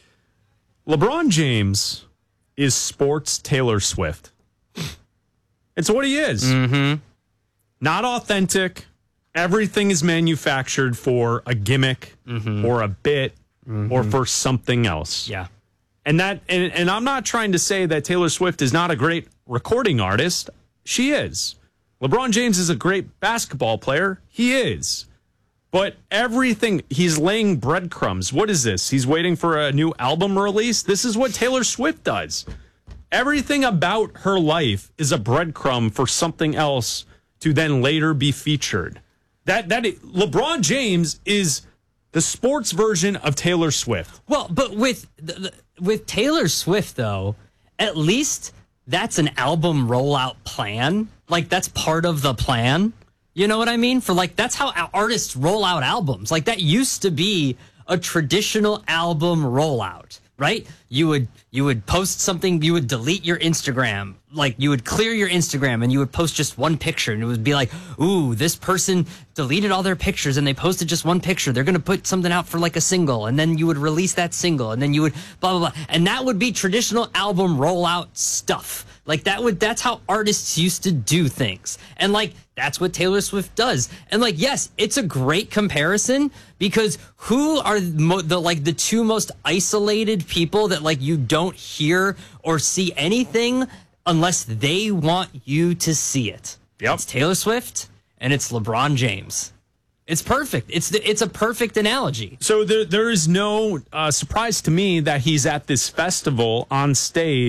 [SPEAKER 10] LeBron James is sports Taylor Swift. It's what he is.
[SPEAKER 12] Mm-hmm.
[SPEAKER 10] Not authentic. Everything is manufactured for a gimmick
[SPEAKER 12] mm-hmm.
[SPEAKER 10] or a bit
[SPEAKER 12] mm-hmm.
[SPEAKER 10] or for something else.
[SPEAKER 12] Yeah.
[SPEAKER 10] And that and, and I'm not trying to say that Taylor Swift is not a great recording artist. She is. LeBron James is a great basketball player. He is. But everything, he's laying breadcrumbs. What is this? He's waiting for a new album release? This is what Taylor Swift does. Everything about her life is a breadcrumb for something else to then later be featured. That that LeBron James is the sports version of Taylor Swift.
[SPEAKER 12] Well, but with the, the, with Taylor Swift though, at least that's an album rollout plan. Like that's part of the plan. You know what I mean? For like that's how artists roll out albums. Like that used to be a traditional album rollout, right? You would you would post something, you would delete your Instagram, like you would clear your Instagram and you would post just one picture and it would be like, ooh, this person deleted all their pictures and they posted just one picture. They're going to put something out for like a single and then you would release that single and then you would blah, blah, blah. And that would be traditional album rollout stuff. Like that would, that's how artists used to do things. And like, that's what Taylor Swift does. And like, yes, it's a great comparison because who are mo- the, like the two most isolated people that like you don't hear or see anything unless they want you to see it?
[SPEAKER 10] Yep.
[SPEAKER 12] It's Taylor Swift and it's LeBron James. It's perfect. It's the, it's a perfect analogy.
[SPEAKER 10] So there there is no uh, surprise to me that he's at this festival on stage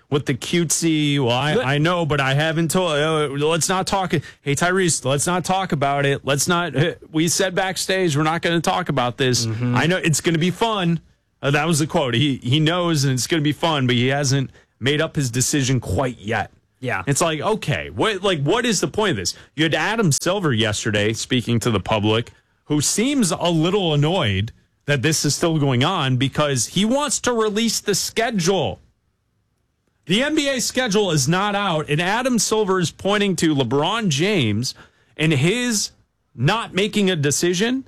[SPEAKER 10] with the cutesy, well, I, I know, but I haven't told, uh, let's not talk. Hey, Tyrese, let's not talk about it. Let's not, we said backstage, we're not going to talk about this. Mm-hmm. I know it's going to be fun. Uh, that was the quote. He, he knows and it's going to be fun, but he hasn't made up his decision quite yet.
[SPEAKER 12] Yeah.
[SPEAKER 10] It's like, okay, what, like, what is the point of this? You had Adam Silver yesterday speaking to the public, who seems a little annoyed that this is still going on because he wants to release the schedule. The N B A schedule is not out, and Adam Silver is pointing to LeBron James and his not making a decision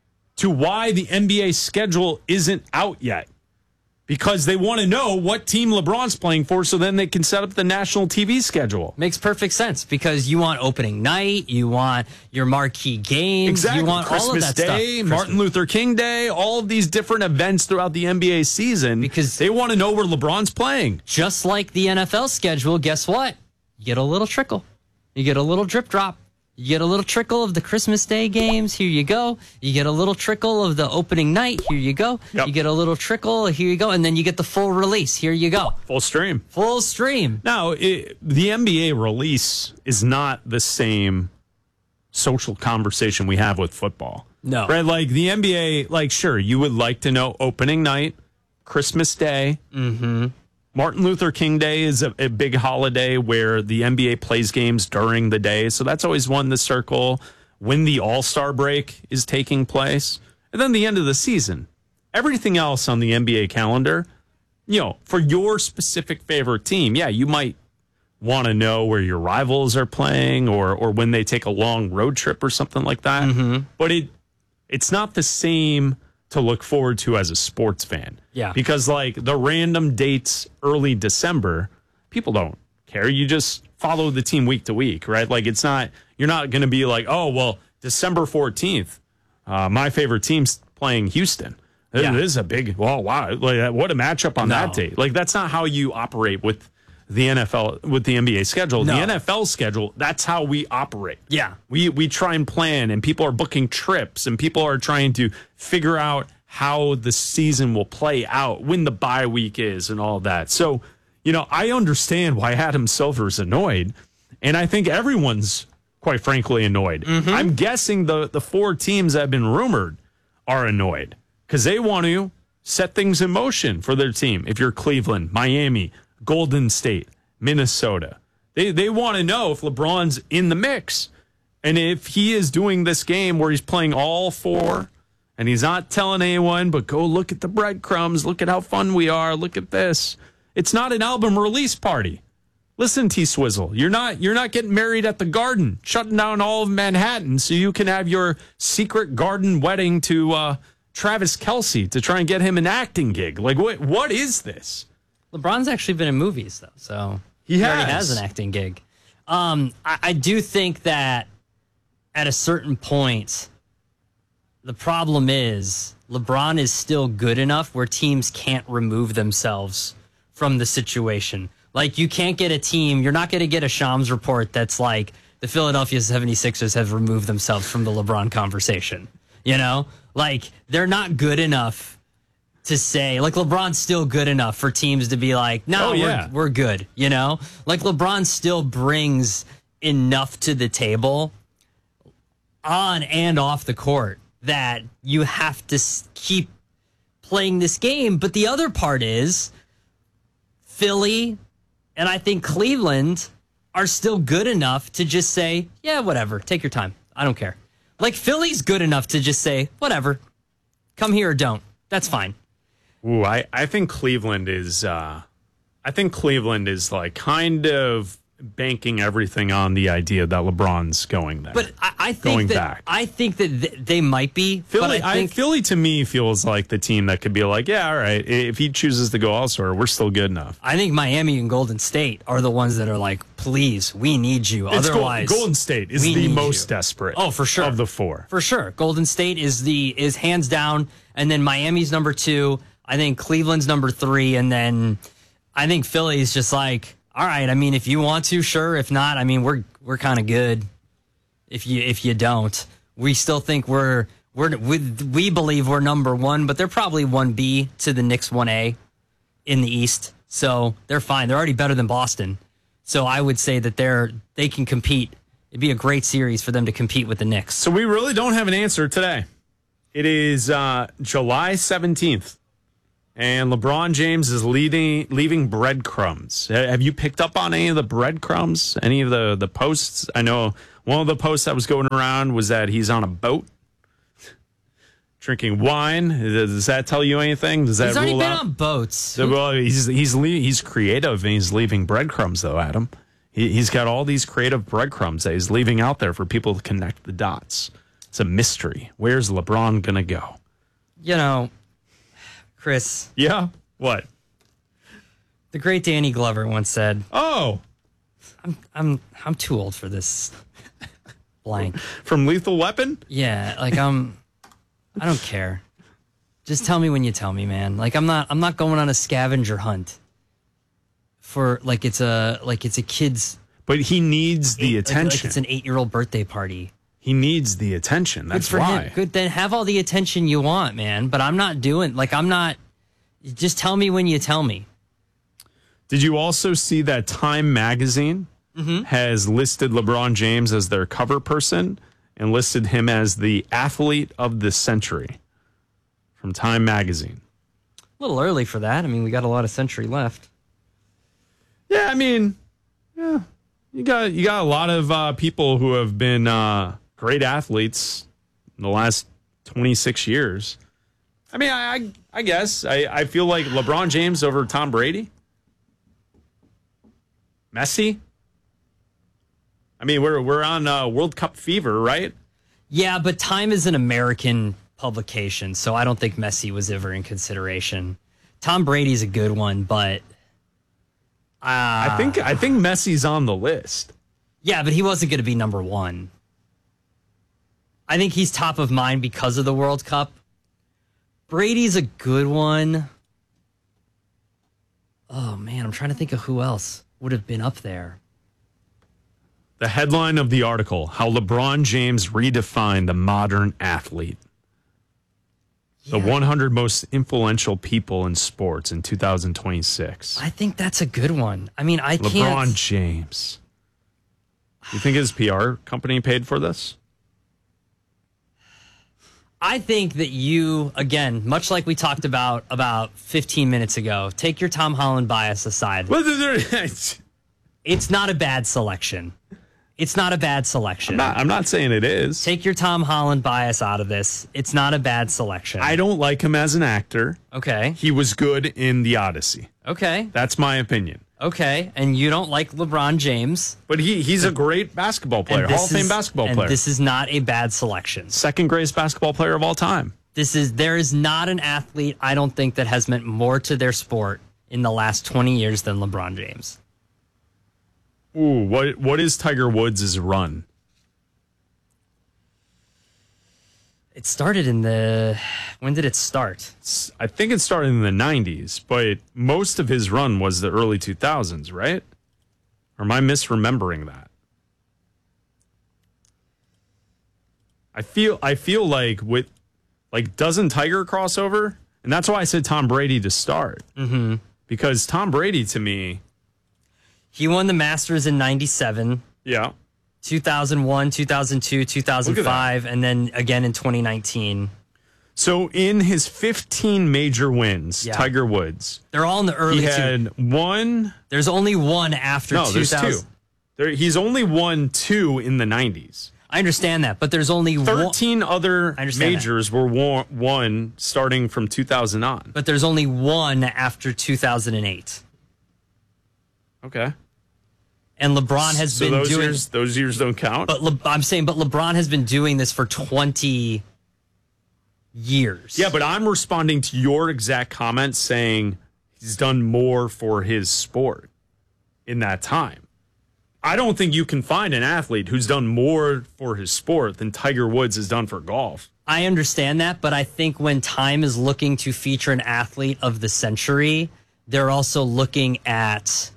[SPEAKER 10] to why the N B A schedule isn't out yet. Because they want to know what team LeBron's playing for so then they can set up the national T V schedule.
[SPEAKER 12] Makes perfect sense because you want opening night, you want your marquee games,
[SPEAKER 10] exactly.
[SPEAKER 12] you want
[SPEAKER 10] Christmas
[SPEAKER 12] all of that
[SPEAKER 10] Day,
[SPEAKER 12] stuff.
[SPEAKER 10] Martin Luther King Day, all of these different events throughout the N B A season because they want to know where LeBron's playing.
[SPEAKER 12] Just like the N F L schedule, guess what? You get a little trickle. You get a little drip drop. You get a little trickle of the Christmas Day games. Here you go. You get a little trickle of the opening night. Here you go. Yep. You get a little trickle. Here you go. And then you get the full release. Here you go.
[SPEAKER 10] Full stream.
[SPEAKER 12] Full stream.
[SPEAKER 10] Now, it, the N B A release is not the same social conversation we have with football.
[SPEAKER 12] No.
[SPEAKER 10] Right? Like the N B A, like, sure, you would like to know opening night, Christmas Day.
[SPEAKER 12] Mm-hmm.
[SPEAKER 10] Martin Luther King Day is a, a big holiday where the N B A plays games during the day. So that's always one to circle. When the All-Star break is taking place. And then the end of the season. Everything else on the N B A calendar, you know, for your specific favorite team, yeah, you might want to know where your rivals are playing or or when they take a long road trip or something like that.
[SPEAKER 12] Mm-hmm.
[SPEAKER 10] But it it's not the same to look forward to as a sports fan.
[SPEAKER 12] Yeah.
[SPEAKER 10] Because like the random dates early December, people don't care. You just follow the team week to week, right? Like it's not, you're not going to be like, oh, well, December fourteenth, uh, my favorite team's playing Houston.
[SPEAKER 12] Yeah.
[SPEAKER 10] It is a big, well, wow, like, what a matchup on
[SPEAKER 12] No.
[SPEAKER 10] that date. Like that's not how you operate with the N F L, with the N B A schedule.
[SPEAKER 12] No.
[SPEAKER 10] The N F L schedule, that's how we operate.
[SPEAKER 12] Yeah.
[SPEAKER 10] We we try and plan, and people are booking trips, and people are trying to figure out how the season will play out, when the bye week is, and all that. So, you know, I understand why Adam Silver's annoyed, and I think everyone's, quite frankly, annoyed.
[SPEAKER 12] Mm-hmm.
[SPEAKER 10] I'm guessing the, the four teams that have been rumored are annoyed because they want to set things in motion for their team. If you're Cleveland, Miami, Golden State, Minnesota, they they want to know if LeBron's in the mix. And if he is doing this game where he's playing all four and he's not telling anyone, but go look at the breadcrumbs, look at how fun we are, look at this. It's not an album release party. Listen, T-Swizzle, you're not you're not getting married at the Garden, shutting down all of Manhattan so you can have your secret garden wedding to uh, Travis Kelce to try and get him an acting gig. Like, what what is this?
[SPEAKER 12] LeBron's actually been in movies, though, so
[SPEAKER 10] he,
[SPEAKER 12] he
[SPEAKER 10] has.
[SPEAKER 12] already has an acting gig. Um, I, I do think that at a certain point, the problem is LeBron is still good enough where teams can't remove themselves from the situation. Like, you can't get a team, you're not going to get a Shams report that's like, the Philadelphia seventy-sixers have removed themselves from the LeBron conversation. You know? Like, they're not good enough to say, like, LeBron's still good enough for teams to be like, no,
[SPEAKER 10] oh, yeah.
[SPEAKER 12] we're, we're good, you know? Like, LeBron still brings enough to the table on and off the court that you have to keep playing this game. But the other part is Philly and I think Cleveland are still good enough to just say, yeah, whatever, take your time. I don't care. Like, Philly's good enough to just say, whatever, come here or don't. That's fine.
[SPEAKER 10] Ooh, I, I think Cleveland is, uh, I think Cleveland is like kind of banking everything on the idea that LeBron's going there.
[SPEAKER 12] But I, I think
[SPEAKER 10] going
[SPEAKER 12] that
[SPEAKER 10] back.
[SPEAKER 12] I think that th- they might be.
[SPEAKER 10] Philly,
[SPEAKER 12] but I think
[SPEAKER 10] I, Philly to me feels like the team that could be like, yeah, all right, if he chooses to go elsewhere, we're still good enough.
[SPEAKER 12] I think Miami and Golden State are the ones that are like, please, we need you.
[SPEAKER 10] It's
[SPEAKER 12] Otherwise,
[SPEAKER 10] Golden State is
[SPEAKER 12] we
[SPEAKER 10] the
[SPEAKER 12] need
[SPEAKER 10] most
[SPEAKER 12] you.
[SPEAKER 10] desperate.
[SPEAKER 12] Oh, for sure,
[SPEAKER 10] of the four,
[SPEAKER 12] for sure. Golden State is the is hands down, and then Miami's number two. I think Cleveland's number three, and then I think Philly's just like, all right. I mean, if you want to, sure. If not, I mean, we're we're kind of good. If you if you don't, we still think we're we're we, we believe we're number one, but they're probably one B to the Knicks one A in the East. So they're fine. They're already better than Boston. So I would say that they're they can compete. It'd be a great series for them to compete with the Knicks.
[SPEAKER 10] So we really don't have an answer today. It is uh, July seventeenth. And LeBron James is leading, leaving breadcrumbs. Have you picked up on any of the breadcrumbs? Any of the, the posts? I know one of the posts that was going around was that he's on a boat drinking wine. Does that tell you anything? Does that
[SPEAKER 12] he's already
[SPEAKER 10] rule
[SPEAKER 12] been
[SPEAKER 10] out?
[SPEAKER 12] on boats.
[SPEAKER 10] So, well, he's he's le- he's creative and he's leaving breadcrumbs, though, Adam. He, he's got all these creative breadcrumbs that he's leaving out there for people to connect the dots. It's a mystery. Where's LeBron going to go?
[SPEAKER 12] You know... Chris.
[SPEAKER 10] Yeah? What?
[SPEAKER 12] The great Danny Glover once said,
[SPEAKER 10] "Oh,
[SPEAKER 12] I'm I'm I'm too old for this blank."
[SPEAKER 10] From Lethal Weapon?
[SPEAKER 12] Yeah, like I'm I don't care. Just tell me when you tell me, man. Like I'm not I'm not going on a scavenger hunt for like it's a like it's a kid's
[SPEAKER 10] But he needs the
[SPEAKER 12] eight,
[SPEAKER 10] attention.
[SPEAKER 12] Like, like it's an eight-year-old birthday party.
[SPEAKER 10] He needs the attention. That's
[SPEAKER 12] Good for
[SPEAKER 10] why.
[SPEAKER 12] him. Good, then have all the attention you want, man. But I'm not doing, like, I'm not, just tell me when you tell me.
[SPEAKER 10] Did you also see that Time Magazine
[SPEAKER 12] mm-hmm.
[SPEAKER 10] has listed LeBron James as their cover person and listed him as the athlete of the century from Time Magazine?
[SPEAKER 12] A little early for that. I mean, we got a lot of century left.
[SPEAKER 10] Yeah, I mean, yeah, you got you got a lot of uh, people who have been uh, great athletes in the last twenty-six years. I mean, I I, I guess I, I feel like LeBron James over Tom Brady, Messi. I mean, we're we're on uh, World Cup fever, right?
[SPEAKER 12] Yeah, but Time is an American publication, so I don't think Messi was ever in consideration. Tom Brady's a good one, but uh,
[SPEAKER 10] I think I think Messi's on the list.
[SPEAKER 12] Yeah, but he wasn't going to be number one. I think he's top of mind because of the World Cup. Brady's a good one. Oh, man, I'm trying to think of who else would have been up there.
[SPEAKER 10] The headline of the article, How LeBron James Redefined the Modern Athlete. The one hundred most influential people in sports in two thousand twenty-six.
[SPEAKER 12] I think that's a good one. I mean, I
[SPEAKER 10] LeBron
[SPEAKER 12] can't...
[SPEAKER 10] LeBron James. You think his P R company paid for this?
[SPEAKER 12] I think that you, again, much like we talked about about fifteen minutes ago, take your Tom Holland bias aside. It's not a bad selection. It's not a bad selection.
[SPEAKER 10] I'm not, I'm not saying it is.
[SPEAKER 12] Take your Tom Holland bias out of this. It's not a bad selection.
[SPEAKER 10] I don't like him as an actor.
[SPEAKER 12] Okay.
[SPEAKER 10] He was good in The Odyssey.
[SPEAKER 12] Okay.
[SPEAKER 10] That's my opinion.
[SPEAKER 12] Okay. And you don't like LeBron James.
[SPEAKER 10] But he he's a great basketball player. Hall of Fame
[SPEAKER 12] is,
[SPEAKER 10] basketball
[SPEAKER 12] and
[SPEAKER 10] player.
[SPEAKER 12] This is not a bad selection.
[SPEAKER 10] Second greatest basketball player of all time.
[SPEAKER 12] This is there is not an athlete, I don't think, that has meant more to their sport in the last twenty years than LeBron James.
[SPEAKER 10] Ooh, what what is Tiger Woods' run?
[SPEAKER 12] It started in the... When did it start?
[SPEAKER 10] I think it started in the nineties, but most of his run was the early two thousands, right? Or am I misremembering that? I feel I feel like with like doesn't Tiger cross over? And that's why I said Tom Brady to start.
[SPEAKER 12] Mm-hmm.
[SPEAKER 10] Because Tom Brady to me,
[SPEAKER 12] he won the Masters in ninety-seven.
[SPEAKER 10] Yeah.
[SPEAKER 12] two thousand one, two thousand two, two thousand five, and then again in twenty nineteen.
[SPEAKER 10] So in his fifteen major wins, yeah. Tiger Woods,
[SPEAKER 12] they're all in the early.
[SPEAKER 10] He had
[SPEAKER 12] two.
[SPEAKER 10] one.
[SPEAKER 12] There's only one after.
[SPEAKER 10] No,
[SPEAKER 12] two thousand.
[SPEAKER 10] there's two. There, he's only won two in the nineties.
[SPEAKER 12] I understand that, but there's only
[SPEAKER 10] thirteen
[SPEAKER 12] one,
[SPEAKER 10] other majors that. were won, won starting from two thousand on.
[SPEAKER 12] But there's only one after two thousand eight.
[SPEAKER 10] Okay.
[SPEAKER 12] And LeBron has
[SPEAKER 10] so
[SPEAKER 12] been
[SPEAKER 10] those
[SPEAKER 12] doing
[SPEAKER 10] years, those years don't count.
[SPEAKER 12] But Le, I'm saying, but LeBron has been doing this for twenty years.
[SPEAKER 10] Yeah, but I'm responding to your exact comment saying he's done more for his sport in that time. I don't think you can find an athlete who's done more for his sport than Tiger Woods has done for golf.
[SPEAKER 12] I understand that, but I think when Time is looking to feature an athlete of the century, they're also looking at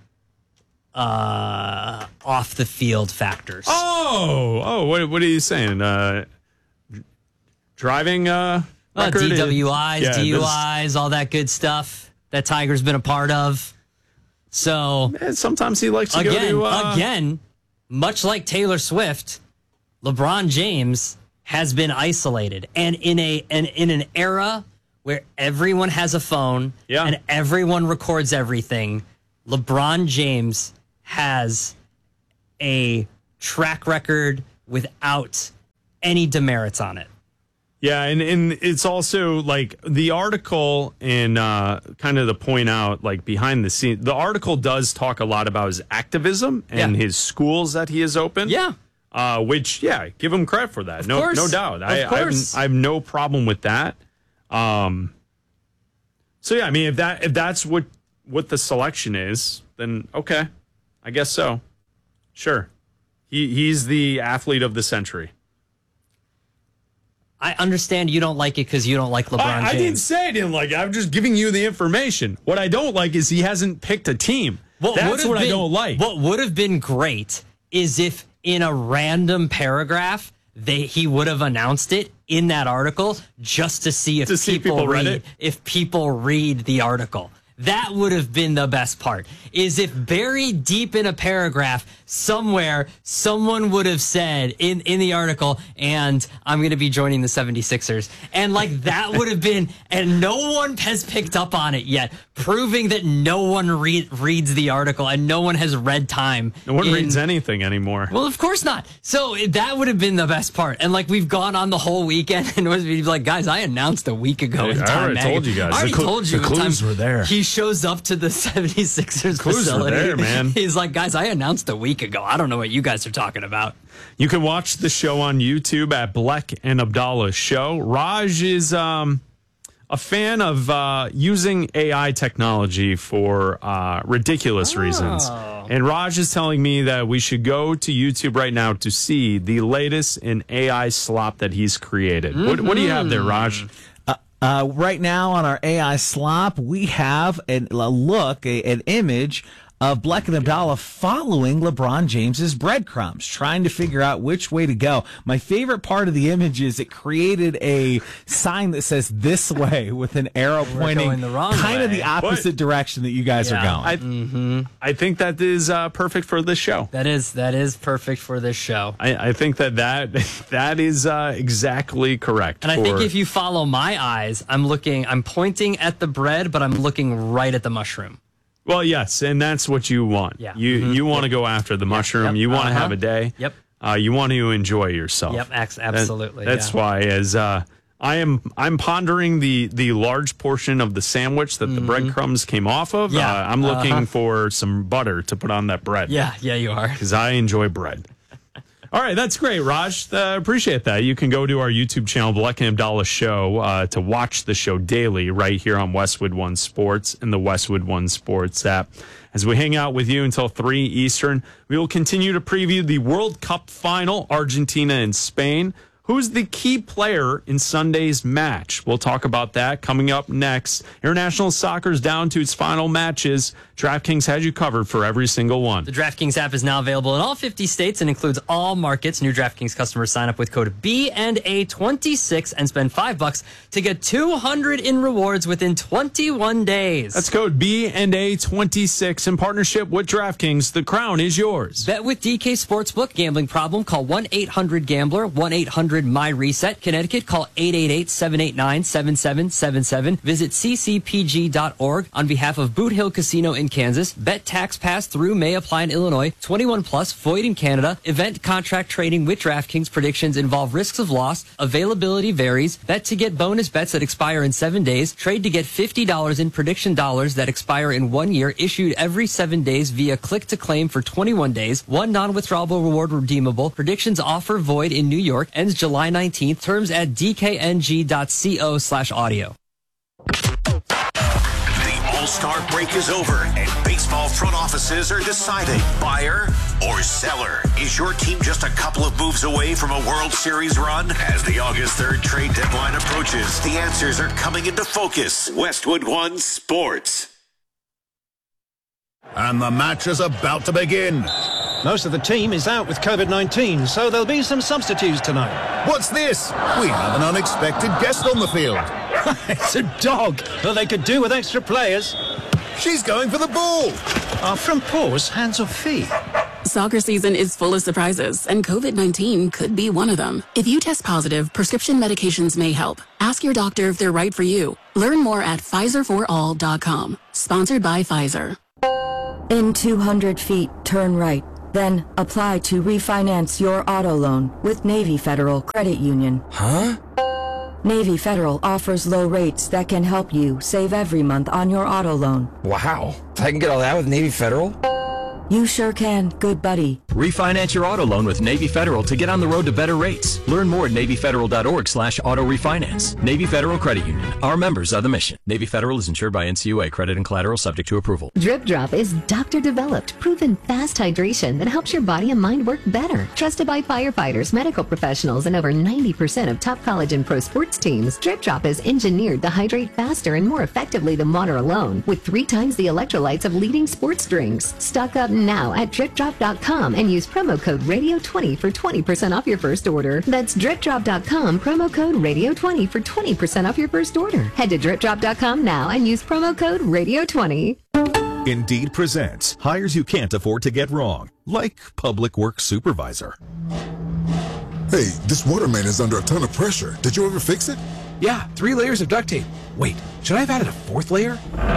[SPEAKER 12] uh, off the field factors.
[SPEAKER 10] Oh, oh, what what are you saying? Uh, driving uh,
[SPEAKER 12] uh, D W Is,
[SPEAKER 10] yeah,
[SPEAKER 12] D U Is, this... all that good stuff that Tiger's been a part of. So
[SPEAKER 10] and sometimes he likes to
[SPEAKER 12] again,
[SPEAKER 10] go to uh,
[SPEAKER 12] again, much like Taylor Swift, LeBron James has been isolated, and in a and in an era where everyone has a phone
[SPEAKER 10] yeah.
[SPEAKER 12] and everyone records everything, LeBron James has a track record without any demerits on it.
[SPEAKER 10] Yeah, and, and it's also like the article and uh, kind of to point out like behind the scenes, the article does talk a lot about his activism and
[SPEAKER 12] Yeah.
[SPEAKER 10] his schools that he has opened.
[SPEAKER 12] Yeah.
[SPEAKER 10] Uh, which, yeah, give him credit for that.
[SPEAKER 12] Of
[SPEAKER 10] no,
[SPEAKER 12] course.
[SPEAKER 10] no doubt.
[SPEAKER 12] Of
[SPEAKER 10] I, I, have,
[SPEAKER 12] course.
[SPEAKER 10] I have no problem with that. Um, so yeah, I mean, if that if that's what what the selection is, then okay, I guess so. Sure, he he's the athlete of the century.
[SPEAKER 12] I understand you don't like it because you don't like LeBron
[SPEAKER 10] I, I
[SPEAKER 12] James.
[SPEAKER 10] didn't say I didn't like it. I'm just giving you the information. What I don't like is he hasn't picked a team.
[SPEAKER 12] What
[SPEAKER 10] That's
[SPEAKER 12] would've
[SPEAKER 10] what
[SPEAKER 12] been,
[SPEAKER 10] I don't like.
[SPEAKER 12] What would have been great is if in a random paragraph they he would have announced it in that article just to see if
[SPEAKER 10] To see if
[SPEAKER 12] people,
[SPEAKER 10] people read
[SPEAKER 12] read
[SPEAKER 10] it?
[SPEAKER 12] if people read the article. That would have been the best part. Is if buried deep in a paragraph somewhere, someone would have said in, in the article, and I'm going to be joining the seventy-sixers. And like that would have been, and no one has picked up on it yet, proving that no one re- reads the article and no one has read time.
[SPEAKER 10] No one
[SPEAKER 12] in-
[SPEAKER 10] reads anything anymore.
[SPEAKER 12] Well, of course not. So that would have been the best part. And like we've gone on the whole weekend and it was like, guys, I announced a week ago
[SPEAKER 10] Hey,
[SPEAKER 12] in
[SPEAKER 10] I
[SPEAKER 12] Time
[SPEAKER 10] already
[SPEAKER 12] Magazine.
[SPEAKER 10] told you guys.
[SPEAKER 12] I already
[SPEAKER 10] The cl-
[SPEAKER 12] told you
[SPEAKER 10] the
[SPEAKER 12] in
[SPEAKER 10] clues
[SPEAKER 12] Time-
[SPEAKER 10] were there.
[SPEAKER 12] He shows up to the seventy-sixers
[SPEAKER 10] Clues were
[SPEAKER 12] facility.
[SPEAKER 10] there, man.
[SPEAKER 12] He's like, guys, I announced a week ago. I don't know what you guys are talking about.
[SPEAKER 10] You can watch the show on YouTube at Bleck and Abdallah Show. Raj is um, a fan of uh, using A I technology for uh, ridiculous reasons. And Raj is telling me that we should go to YouTube right now to see the latest in A I slop that he's created. Mm-hmm. What, what do you have there, Raj?
[SPEAKER 30] Uh, uh, right now on our A I slop, we have an, a look, a, an image of Bleck and Abdallah following LeBron James's breadcrumbs, trying to figure out which way to go. My favorite part of the image is it created a sign that says this way with an arrow
[SPEAKER 12] We're
[SPEAKER 10] pointing
[SPEAKER 12] going the wrong
[SPEAKER 10] kind
[SPEAKER 12] way.
[SPEAKER 10] of the opposite
[SPEAKER 30] What? direction that you guys
[SPEAKER 12] Yeah.
[SPEAKER 30] are going.
[SPEAKER 10] I,
[SPEAKER 12] Mm-hmm.
[SPEAKER 10] I think that is uh, perfect for this show.
[SPEAKER 12] That is that is perfect for this show.
[SPEAKER 10] I, I think that that, that is uh, exactly correct.
[SPEAKER 12] And I
[SPEAKER 10] for-
[SPEAKER 12] think if you follow my eyes, I'm looking, I'm pointing at the bread, but I'm looking right at the mushroom.
[SPEAKER 10] Well, yes, and that's what you want.
[SPEAKER 12] Yeah.
[SPEAKER 10] You
[SPEAKER 12] Mhm.
[SPEAKER 10] you want to
[SPEAKER 12] Yep.
[SPEAKER 10] go after the mushroom.
[SPEAKER 12] Yep.
[SPEAKER 10] You want to
[SPEAKER 12] Uh-huh.
[SPEAKER 10] have a day.
[SPEAKER 12] Yep.
[SPEAKER 10] Uh, you want to enjoy yourself.
[SPEAKER 12] Yep, ex-
[SPEAKER 10] That-
[SPEAKER 12] absolutely,
[SPEAKER 10] that's
[SPEAKER 12] yeah.
[SPEAKER 10] why, as uh, I am, I'm pondering the the large portion of the sandwich that the breadcrumbs came off of.
[SPEAKER 12] Yeah.
[SPEAKER 10] Uh, I'm looking
[SPEAKER 12] Uh-huh.
[SPEAKER 10] for some butter to put on that bread.
[SPEAKER 12] Yeah, yeah, you are.
[SPEAKER 10] Because I enjoy bread. All right, that's great, Raj. Uh, appreciate that. You can go to our YouTube channel, Bleck and Abdallah Show, uh, to watch the show daily right here on Westwood One Sports and the Westwood One Sports app. As we hang out with you until three Eastern, we will continue to preview the World Cup final, Argentina and Spain. Who's the key player in Sunday's match? We'll talk about that coming up next. International soccer's down to its final matches. DraftKings has you covered for every single one.
[SPEAKER 12] The DraftKings app is now available in all fifty states and includes all markets. New DraftKings customers sign up with code B and A twenty-six and spend five bucks to get two hundred in rewards within twenty-one days.
[SPEAKER 10] That's code B and A twenty-six in partnership with DraftKings. The crown is yours.
[SPEAKER 12] Bet with D K Sportsbook. Gambling problem? Call one eight hundred gambler, one eight hundred my reset. Connecticut, call eight eight eight, seven eight nine, seven seven seven seven. Visit c c p g dot org on behalf of Boot Hill Casino in Kansas. Bet tax pass through may apply in Illinois. twenty-one plus, void in Canada. Event contract trading with DraftKings. Predictions involve risks of loss. Availability varies. Bet to get bonus bets that expire in seven days. Trade to get fifty dollars in prediction dollars that expire in one year. Issued every seven days via click to claim for twenty-one days. One non-withdrawable reward redeemable. Predictions offer void in New York. Ends July nineteenth. Terms at d k n g dot co slash audio.
[SPEAKER 5] The All-Star break is over, and baseball front offices are deciding buyer or seller. Is your team just a couple of moves away from a World Series run? As the August third trade deadline approaches, the answers are coming into focus. Westwood One Sports.
[SPEAKER 3] And the match is about to begin.
[SPEAKER 7] Most of the team is out with COVID nineteen, so there'll be some substitutes tonight.
[SPEAKER 3] What's this? We have an unexpected guest on the field.
[SPEAKER 7] It's a dog, but they could do with extra players.
[SPEAKER 3] She's going for the ball.
[SPEAKER 7] Our front paws, hands or feet?
[SPEAKER 9] Soccer season is full of surprises, and COVID nineteen could be one of them. If you test positive, prescription medications may help. Ask your doctor if they're right for you. Learn more at Pfizer for all dot com. Sponsored by Pfizer.
[SPEAKER 11] In two hundred feet, turn right. Then apply to refinance your auto loan with Navy Federal Credit Union.
[SPEAKER 13] Huh?
[SPEAKER 11] Navy Federal offers low rates that can help you save every month on your auto loan.
[SPEAKER 13] Wow. I can get all that with Navy Federal?
[SPEAKER 11] You sure can, good buddy.
[SPEAKER 14] Refinance your auto loan with Navy Federal to get on the road to better rates. Learn more at NavyFederal.org slash auto refinance. Navy Federal Credit Union. Our members are the mission. Navy Federal is insured by N C U A. Credit and collateral subject to approval.
[SPEAKER 15] Drip Drop is doctor-developed, proven fast hydration that helps your body and mind work better. Trusted by firefighters, medical professionals, and over ninety percent of top college and pro sports teams, Drip Drop is engineered to hydrate faster and more effectively than water alone, with three times the electrolytes of leading sports drinks. Stock up now at drip drop dot com and use promo code radio twenty for twenty percent off your first order. That's drip drop dot com, promo code radio twenty for twenty percent off your first order. Head to drip drop dot com now and use promo code radio twenty.
[SPEAKER 24] Indeed presents hires you can't afford to get wrong, like public works supervisor.
[SPEAKER 16] Hey, this water main is under a ton of pressure. Did you ever fix it?
[SPEAKER 17] Yeah, three layers of duct tape. Wait, should I have added a fourth layer?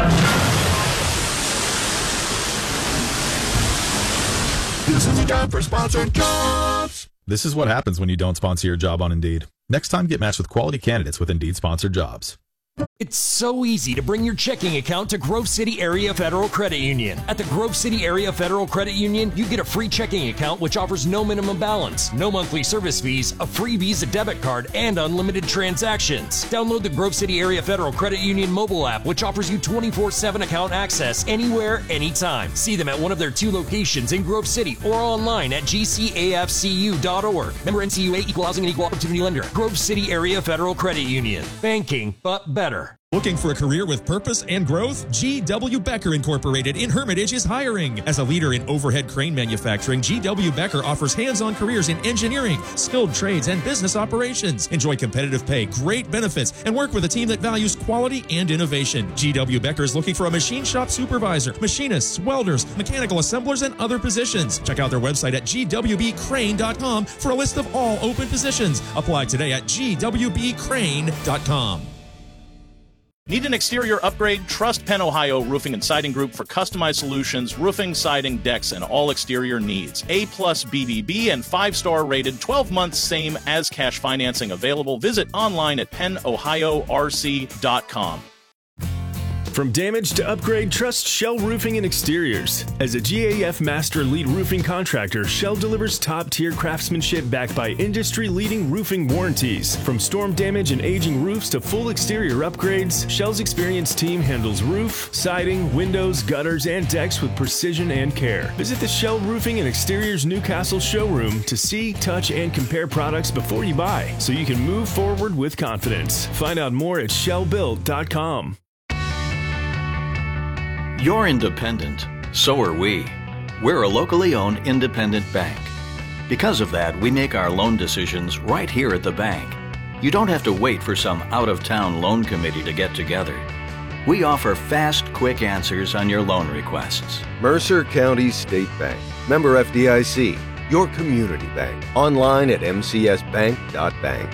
[SPEAKER 24] This is a job for sponsored jobs. This is what happens when you don't sponsor your job on Indeed. Next time, get matched with quality candidates with Indeed sponsored jobs.
[SPEAKER 18] It's so easy to bring your checking account to Grove City Area Federal Credit Union. At the Grove City Area Federal Credit Union, you get a free checking account which offers no minimum balance, no monthly service fees, a free Visa debit card, and unlimited transactions. Download the Grove City Area Federal Credit Union mobile app, which offers you twenty-four seven account access anywhere, anytime. See them at one of their two locations in Grove City or online at G C A F C U dot org. Member N C U A, Equal Housing and Equal Opportunity Lender. Grove City Area Federal Credit Union. Banking, but better.
[SPEAKER 19] Looking for a career with purpose and growth? G W. Becker Incorporated in Hermitage is hiring. As a leader in overhead crane manufacturing, G W. Becker offers hands-on careers in engineering, skilled trades, and business operations. Enjoy competitive pay, great benefits, and work with a team that values quality and innovation. G W. Becker is looking for a machine shop supervisor, machinists, welders, mechanical assemblers, and other positions. Check out their website at G W B crane dot com for a list of all open positions. Apply today at G W B crane dot com.
[SPEAKER 26] Need an exterior upgrade? Trust Penn Ohio Roofing and Siding Group for customized solutions, roofing, siding, decks, and all exterior needs. A plus B B B and five-star rated, twelve months same as cash financing available. Visit online at penn ohio r c dot com.
[SPEAKER 24] From damage to upgrade, trust Shell Roofing and Exteriors. As a G A F Master Lead Roofing Contractor, Shell delivers top-tier craftsmanship backed by industry-leading roofing warranties. From storm damage and aging roofs to full exterior upgrades, Shell's experienced team handles roof, siding, windows, gutters, and decks with precision and care. Visit the Shell Roofing and Exteriors Newcastle showroom to see, touch, and compare products before you buy, so you can move forward with confidence. Find out more at shell built dot com.
[SPEAKER 31] You're independent. So are we. We're a locally owned independent bank. Because of that, we make our loan decisions right here at the bank. You don't have to wait for some out-of-town loan committee to get together. We offer fast, quick answers on your loan requests.
[SPEAKER 21] Mercer County State Bank. Member F D I C. Your community bank. Online at m c s bank dot bank.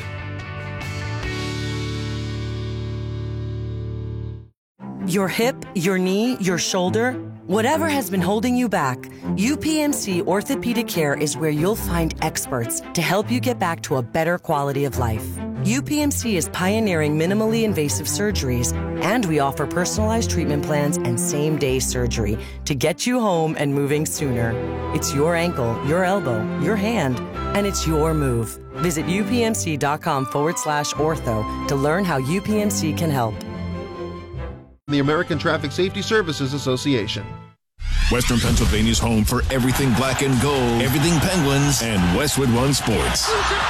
[SPEAKER 23] Your hip, your knee, your shoulder, whatever has been holding you back, U P M C Orthopedic Care is where you'll find experts to help you get back to a better quality of life. U P M C is pioneering minimally invasive surgeries, and we offer personalized treatment plans and same-day surgery to get you home and moving sooner. It's your ankle, your elbow, your hand, and it's your move. Visit upmc.com forward slash ortho to learn how U P M C can help.
[SPEAKER 32] The American Traffic Safety Services Association.
[SPEAKER 8] Western Pennsylvania's home for everything black and gold, everything Penguins, and Westwood One Sports.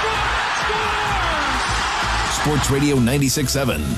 [SPEAKER 8] Sports Radio ninety-six point seven.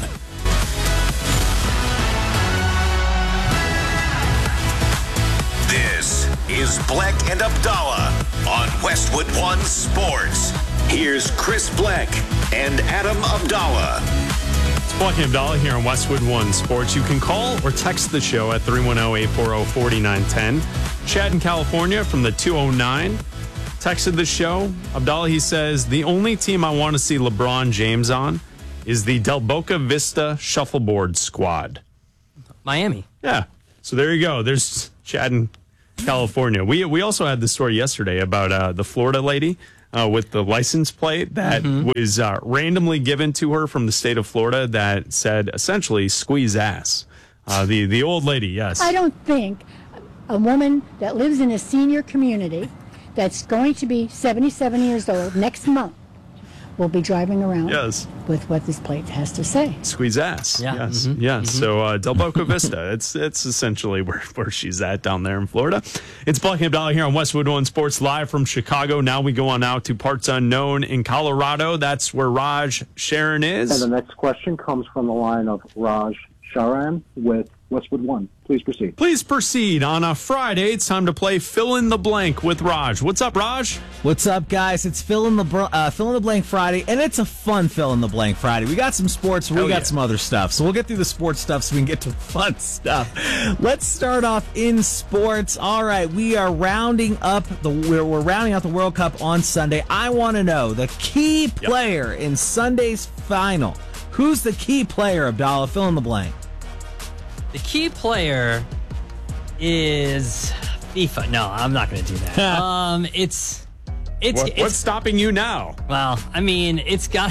[SPEAKER 5] This is Black and Abdallah on Westwood One Sports. Here's Chris Black and Adam Abdallah.
[SPEAKER 1] Black and Abdallah here on Westwood One Sports. You can call or text the show at three one zero, eight four zero, four nine one zero. Chad in California from the two oh nine texted the show. Abdallah, he says, the only team I want to see LeBron James on is the Del Boca Vista Shuffleboard Squad.
[SPEAKER 12] Miami.
[SPEAKER 1] Yeah. So there you go. There's Chad in California. We we also had the story yesterday about uh, the Florida lady uh, with the license plate that mm-hmm. was uh, randomly given to her from the state of Florida that said essentially squeeze ass. Uh, the, the old lady, yes.
[SPEAKER 2] I don't think a woman that lives in a senior community that's going to be seventy-seven years old next month will be driving around
[SPEAKER 1] yes.
[SPEAKER 2] with what this plate has to say.
[SPEAKER 1] Squeeze ass.
[SPEAKER 12] Yeah.
[SPEAKER 1] Yes.
[SPEAKER 12] Mm-hmm.
[SPEAKER 1] Yes.
[SPEAKER 12] Mm-hmm.
[SPEAKER 1] So uh, Del Boca Vista, it's it's essentially where, where she's at down there in Florida. It's Black and Abdallah here on Westwood One Sports live from Chicago. Now we go on out to parts unknown in Colorado. That's where Raj Sharon is.
[SPEAKER 4] And the next question comes from the line of Raj Sharan with Westwood One. Please proceed.
[SPEAKER 1] Please proceed. On a Friday, it's time to play Fill in the Blank with Raj. What's up, Raj?
[SPEAKER 6] What's up, guys? It's Fill in the Br- uh, Fill in the Blank Friday, and it's a fun Fill in the Blank Friday. We got some sports, we
[SPEAKER 1] Hell
[SPEAKER 6] got
[SPEAKER 1] yeah.
[SPEAKER 6] some other stuff. So we'll get through the sports stuff so we can get to fun stuff. Let's start off in sports. All right, we are rounding up the we're, we're rounding out the World Cup on Sunday. I want to know the key player yep. in Sunday's final. Who's the key player, Abdallah? Fill in the blank.
[SPEAKER 12] The key player is FIFA. No, I'm not going to do that. um, it's it's,
[SPEAKER 1] what,
[SPEAKER 12] it's
[SPEAKER 1] what's stopping you now?
[SPEAKER 12] Well, I mean, it's got.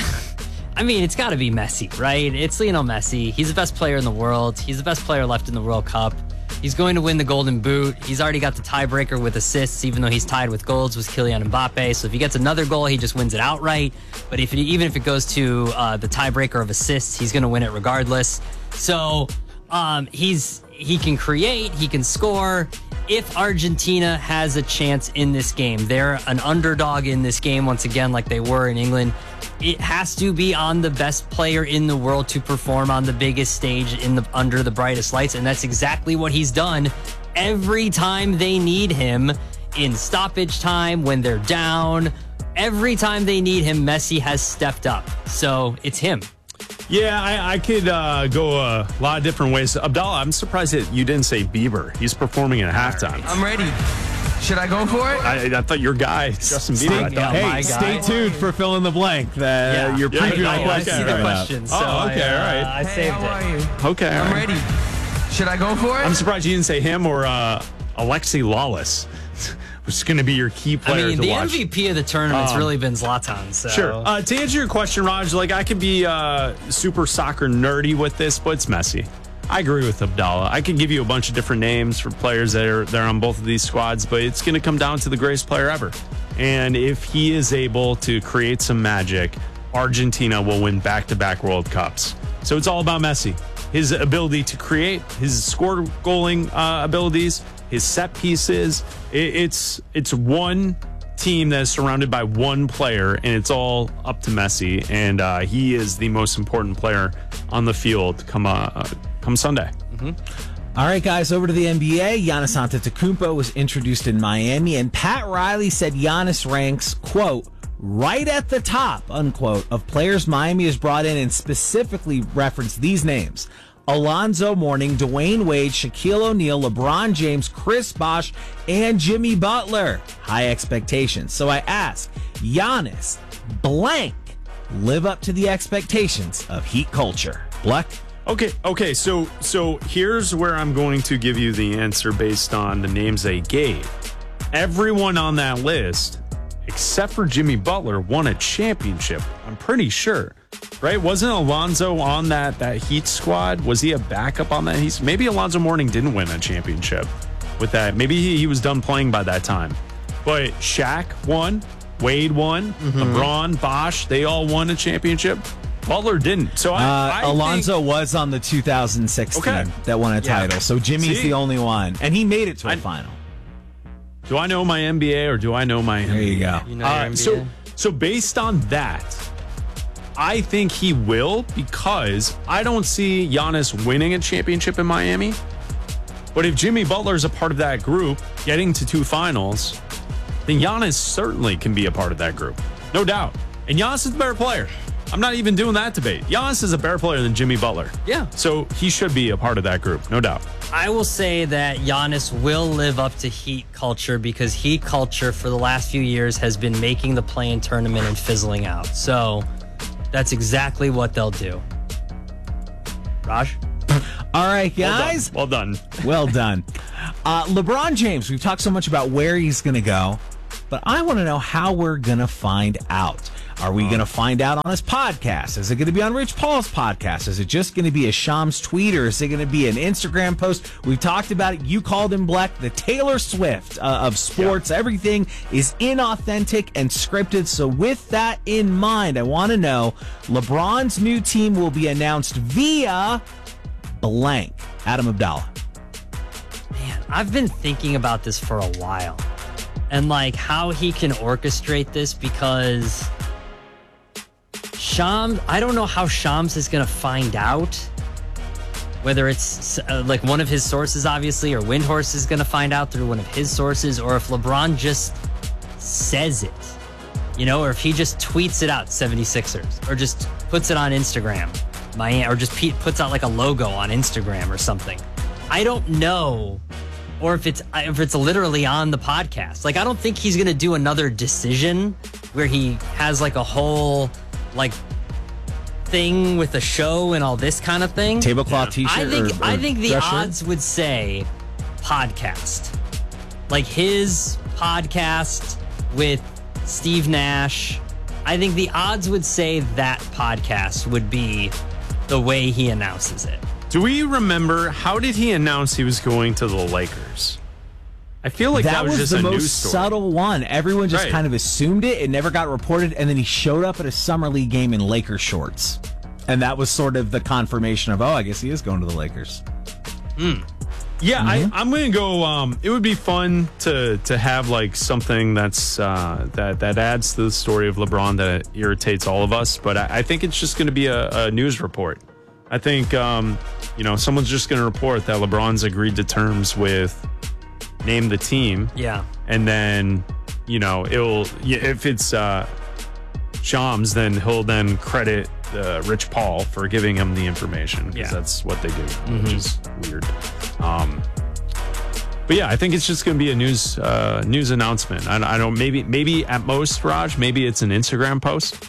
[SPEAKER 12] I mean, it's got to be Messi, right? It's Lionel Messi. He's the best player in the world. He's the best player left in the World Cup. He's going to win the Golden Boot. He's already got the tiebreaker with assists, even though he's tied with goals with Kylian Mbappe. So if he gets another goal, he just wins it outright. But if it, even if it goes to uh, the tiebreaker of assists, he's going to win it regardless. So. Um, he's he can create, he can score. If Argentina has a chance in this game, they're an underdog in this game once again, like they were in England. It has to be on the best player in the world to perform on the biggest stage in the under the brightest lights, and that's exactly what he's done every time they need him in stoppage time when they're down. Every time they need him, Messi has stepped up. So it's him.
[SPEAKER 1] Yeah, I, I could uh, go a lot of different ways. Abdallah, I'm surprised that you didn't say Bieber. He's performing at halftime.
[SPEAKER 13] I'm ready. Should I go for it?
[SPEAKER 1] I, I thought your guy, Justin Bieber.
[SPEAKER 6] Stay,
[SPEAKER 1] I thought,
[SPEAKER 6] hey,
[SPEAKER 1] my
[SPEAKER 6] stay
[SPEAKER 1] guy.
[SPEAKER 6] tuned for Fill in the Blank. The,
[SPEAKER 1] yeah.
[SPEAKER 6] Your
[SPEAKER 1] yeah,
[SPEAKER 6] preview
[SPEAKER 1] I,
[SPEAKER 6] question.
[SPEAKER 12] I see the question. So
[SPEAKER 1] oh, okay,
[SPEAKER 12] I, uh,
[SPEAKER 1] all right.
[SPEAKER 12] I
[SPEAKER 13] hey,
[SPEAKER 12] saved
[SPEAKER 13] how
[SPEAKER 12] it.
[SPEAKER 13] are you?
[SPEAKER 1] Okay, all
[SPEAKER 13] I'm
[SPEAKER 1] right.
[SPEAKER 13] ready. Should I go for it?
[SPEAKER 1] I'm surprised you didn't say him or uh, Alexi Lawless, which is going to be your key player
[SPEAKER 12] I mean,
[SPEAKER 1] to
[SPEAKER 12] the
[SPEAKER 1] watch.
[SPEAKER 12] M V P of the tournament's
[SPEAKER 1] Um,
[SPEAKER 12] really been Zlatan. So.
[SPEAKER 1] Sure. Uh, to answer your question, Raj, like I could be uh, super soccer nerdy with this, but it's Messi. I agree with Abdallah. I could give you a bunch of different names for players that are that are on both of these squads, but it's going to come down to the greatest player ever. And if he is able to create some magic, Argentina will win back-to-back World Cups. So it's all about Messi. His ability to create, his score goaling uh, abilities, his set pieces. It, it's it's one team that is surrounded by one player, and it's all up to Messi. And uh, he is the most important player on the field come uh, come Sunday.
[SPEAKER 6] Mm-hmm. All right, guys, over to the N B A. Giannis Antetokounmpo was introduced in Miami, and Pat Riley said Giannis ranks, quote, right at the top, unquote, of players Miami has brought in, and specifically referenced these names: Alonzo Mourning, Dwayne Wade, Shaquille O'Neal, LeBron James, Chris Bosh, and Jimmy Butler. High expectations. So I ask, Giannis, blank, live up to the expectations of Heat culture? Black?
[SPEAKER 1] Okay, okay, so so here's where I'm going to give you the answer based on the names they gave. Everyone on that list, except for Jimmy Butler, won a championship. I'm pretty sure. Right? Wasn't Alonzo on that, that Heat squad? Was he a backup on that Heat? Maybe Alonzo Mourning didn't win a championship with that. Maybe he, he was done playing by that time. But Shaq won. Wade won. Mm-hmm. LeBron, Bosh, they all won a championship. Butler didn't. So I,
[SPEAKER 6] uh,
[SPEAKER 1] I
[SPEAKER 6] Alonzo
[SPEAKER 1] think,
[SPEAKER 6] was on the two thousand six
[SPEAKER 1] okay.
[SPEAKER 6] team that won a
[SPEAKER 1] yeah.
[SPEAKER 6] title. So Jimmy's
[SPEAKER 1] See?
[SPEAKER 6] the only one. And he made it to a
[SPEAKER 1] I,
[SPEAKER 6] final.
[SPEAKER 1] Do I know my N B A or do I know my N B A?
[SPEAKER 6] There you go.
[SPEAKER 12] You know
[SPEAKER 1] uh, so, so based on that, I think he will, because I don't see Giannis winning a championship in Miami. But if Jimmy Butler is a part of that group, getting to two finals, then Giannis certainly can be a part of that group. No doubt. And Giannis is the better player. I'm not even doing that debate. Giannis is a better player than Jimmy Butler.
[SPEAKER 12] Yeah.
[SPEAKER 1] So he should be a part of that group, no doubt.
[SPEAKER 12] I will say that Giannis will live up to Heat culture because Heat culture for the last few years has been making the play-in tournament and fizzling out. So that's exactly what they'll do. Raj?
[SPEAKER 6] All right, guys.
[SPEAKER 1] Well done.
[SPEAKER 6] Well done. uh, LeBron James, we've talked so much about where he's going to go, but I want to know how we're going to find out. Are we going to find out on his podcast? Is it going to be on Rich Paul's podcast? Is it just going to be a Shams tweet, or is it going to be an Instagram post? We've talked about it. You called him Black, the Taylor Swift uh, of sports. Yeah. Everything is inauthentic and scripted. So with that in mind, I want to know, LeBron's new team will be announced via blank. Adam Abdallah.
[SPEAKER 12] Man, I've been thinking about this for a while. And like how he can orchestrate this, because Shams, I don't know how Shams is going to find out. Whether it's uh, like one of his sources, obviously, or Windhorst is going to find out through one of his sources, or if LeBron just says it, you know, or if he just tweets it out, seventy-sixers, or just puts it on Instagram, Miami, or just puts out like a logo on Instagram or something. I don't know. Or if it's if it's literally on the podcast. Like, I don't think he's going to do another decision where he has like a whole like thing with a show and all this kind of thing.
[SPEAKER 6] Tablecloth yeah. t-shirt.
[SPEAKER 12] I think
[SPEAKER 6] or, or
[SPEAKER 12] I think the
[SPEAKER 6] dress
[SPEAKER 12] odds
[SPEAKER 6] shirt?
[SPEAKER 12] would say podcast. Like his podcast with Steve Nash. I think the odds would say that podcast would be the way he announces it.
[SPEAKER 1] Do we remember, how did he announce he was going to the Lakers? I feel like that,
[SPEAKER 6] that
[SPEAKER 1] was,
[SPEAKER 6] was
[SPEAKER 1] just
[SPEAKER 6] the
[SPEAKER 1] a
[SPEAKER 6] most
[SPEAKER 1] news story.
[SPEAKER 6] subtle one. Everyone just
[SPEAKER 1] Right.
[SPEAKER 6] kind of assumed it. It never got reported, and then he showed up at a summer league game in Lakers shorts, and that was sort of the confirmation of, oh, I guess he is going to the Lakers.
[SPEAKER 1] Mm. Yeah, mm-hmm. I, I'm going to go. Um, it would be fun to to have like something that's uh, that that adds to the story of LeBron that irritates all of us. But I, I think it's just going to be a, a news report. I think um, you know someone's just going to report that LeBron's agreed to terms with name the team.
[SPEAKER 12] Yeah,
[SPEAKER 1] and then you know it'll if it's uh, Shams, then he'll then credit uh, Rich Paul for giving him the information because
[SPEAKER 12] Yeah.
[SPEAKER 1] that's what they do,
[SPEAKER 12] Mhm.
[SPEAKER 1] which is weird. Um, but yeah, I think it's just going to be a news uh, news announcement. I, I don't maybe maybe at most, Raj, maybe it's an Instagram post.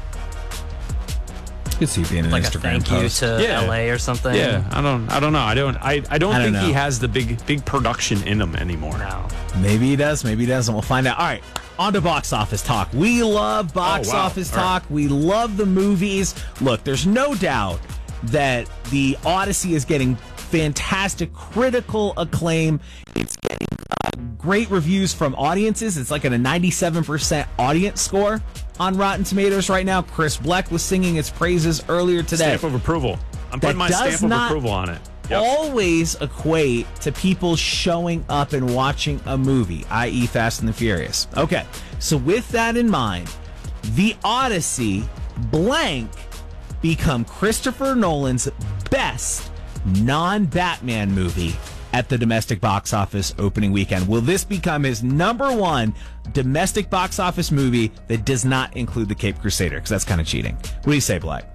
[SPEAKER 6] You could see it being an
[SPEAKER 12] like
[SPEAKER 6] Instagram
[SPEAKER 12] a thank
[SPEAKER 6] post.
[SPEAKER 12] you to
[SPEAKER 1] Yeah.
[SPEAKER 12] L A or something.
[SPEAKER 1] Yeah, I don't I don't know. I don't I, I don't
[SPEAKER 6] I don't
[SPEAKER 1] think he
[SPEAKER 6] know.
[SPEAKER 1] has the big big production in him anymore.
[SPEAKER 12] No.
[SPEAKER 6] Maybe he does, maybe he doesn't. We'll find out. All right, on to box office talk. We love box
[SPEAKER 1] Oh, wow.
[SPEAKER 6] office
[SPEAKER 1] All
[SPEAKER 6] talk. We love the movies. Look, there's no doubt that the Odyssey is getting fantastic critical acclaim. It's getting uh, great reviews from audiences. It's like at a ninety-seven percent audience score on Rotten Tomatoes right now. Chris Bleck was singing its praises earlier today.
[SPEAKER 1] Stamp of approval. I'm
[SPEAKER 6] That
[SPEAKER 1] putting my
[SPEAKER 6] does
[SPEAKER 1] stamp of
[SPEAKER 6] not
[SPEAKER 1] approval on it. Yep.
[SPEAKER 6] always equate to people showing up and watching a movie, that is. Fast and the Furious. Okay, so with that in mind, The Odyssey blank become Christopher Nolan's best non-Batman movie at the domestic box office opening weekend. Will this become his number one domestic box office movie that does not include The Caped Crusader? Because that's kind of cheating. What do you say, Black?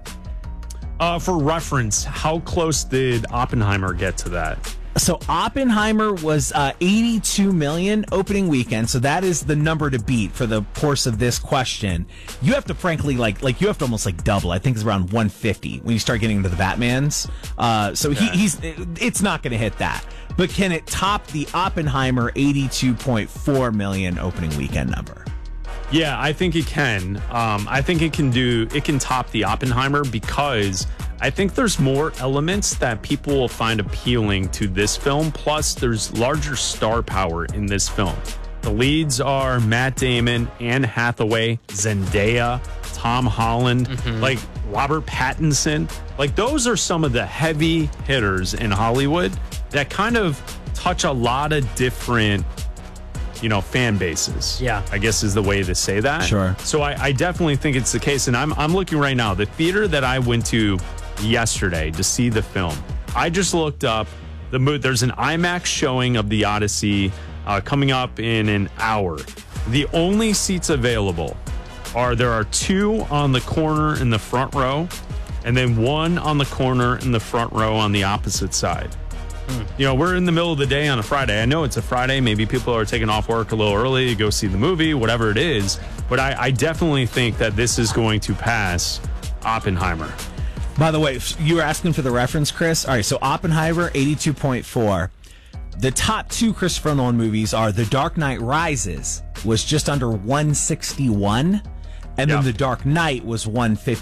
[SPEAKER 1] Uh, for reference, how close did Oppenheimer get to that?
[SPEAKER 6] So Oppenheimer was uh, eighty-two million opening weekend. So that is the number to beat for the course of this question. You have to frankly like like you have to almost like double. I think it's around one fifty when you start getting into the Batmans. Uh, so
[SPEAKER 1] Okay.
[SPEAKER 6] he, he's it's not going to hit that. But can it top the Oppenheimer eighty-two point four million opening weekend number?
[SPEAKER 1] Yeah, I think it can. Um, I think it can do. It can top the Oppenheimer because I think there's more elements that people will find appealing to this film. Plus, there's larger star power in this film. The leads are Matt Damon, Anne Hathaway, Zendaya, Tom Holland,
[SPEAKER 12] Mhm.
[SPEAKER 1] like Robert Pattinson. Like those are some of the heavy hitters in Hollywood that kind of touch a lot of different, you know, fan bases.
[SPEAKER 12] Yeah.
[SPEAKER 1] I guess is the way to say that.
[SPEAKER 6] Sure.
[SPEAKER 1] So I, I definitely think it's the case. And I'm I'm looking right now. The theater that I went to yesterday to see the film, I just looked up the mo- there's an IMAX showing of The Odyssey uh, coming up in an hour. The only seats available are there are two on the corner in the front row, and then one on the corner in the front row on the opposite side. Mm. You know, we're in the middle of the day on a Friday. I know it's a Friday. Maybe people are taking off work a little early to go see the movie, whatever it is. But I, I definitely think that this is going to pass Oppenheimer.
[SPEAKER 6] By the way, you were asking for the reference, Chris. All right, so Oppenheimer, eighty-two point four. The top two Christopher Nolan movies are The Dark Knight Rises, was just under one sixty-one, and
[SPEAKER 1] yep.
[SPEAKER 6] then The Dark Knight was one fifty.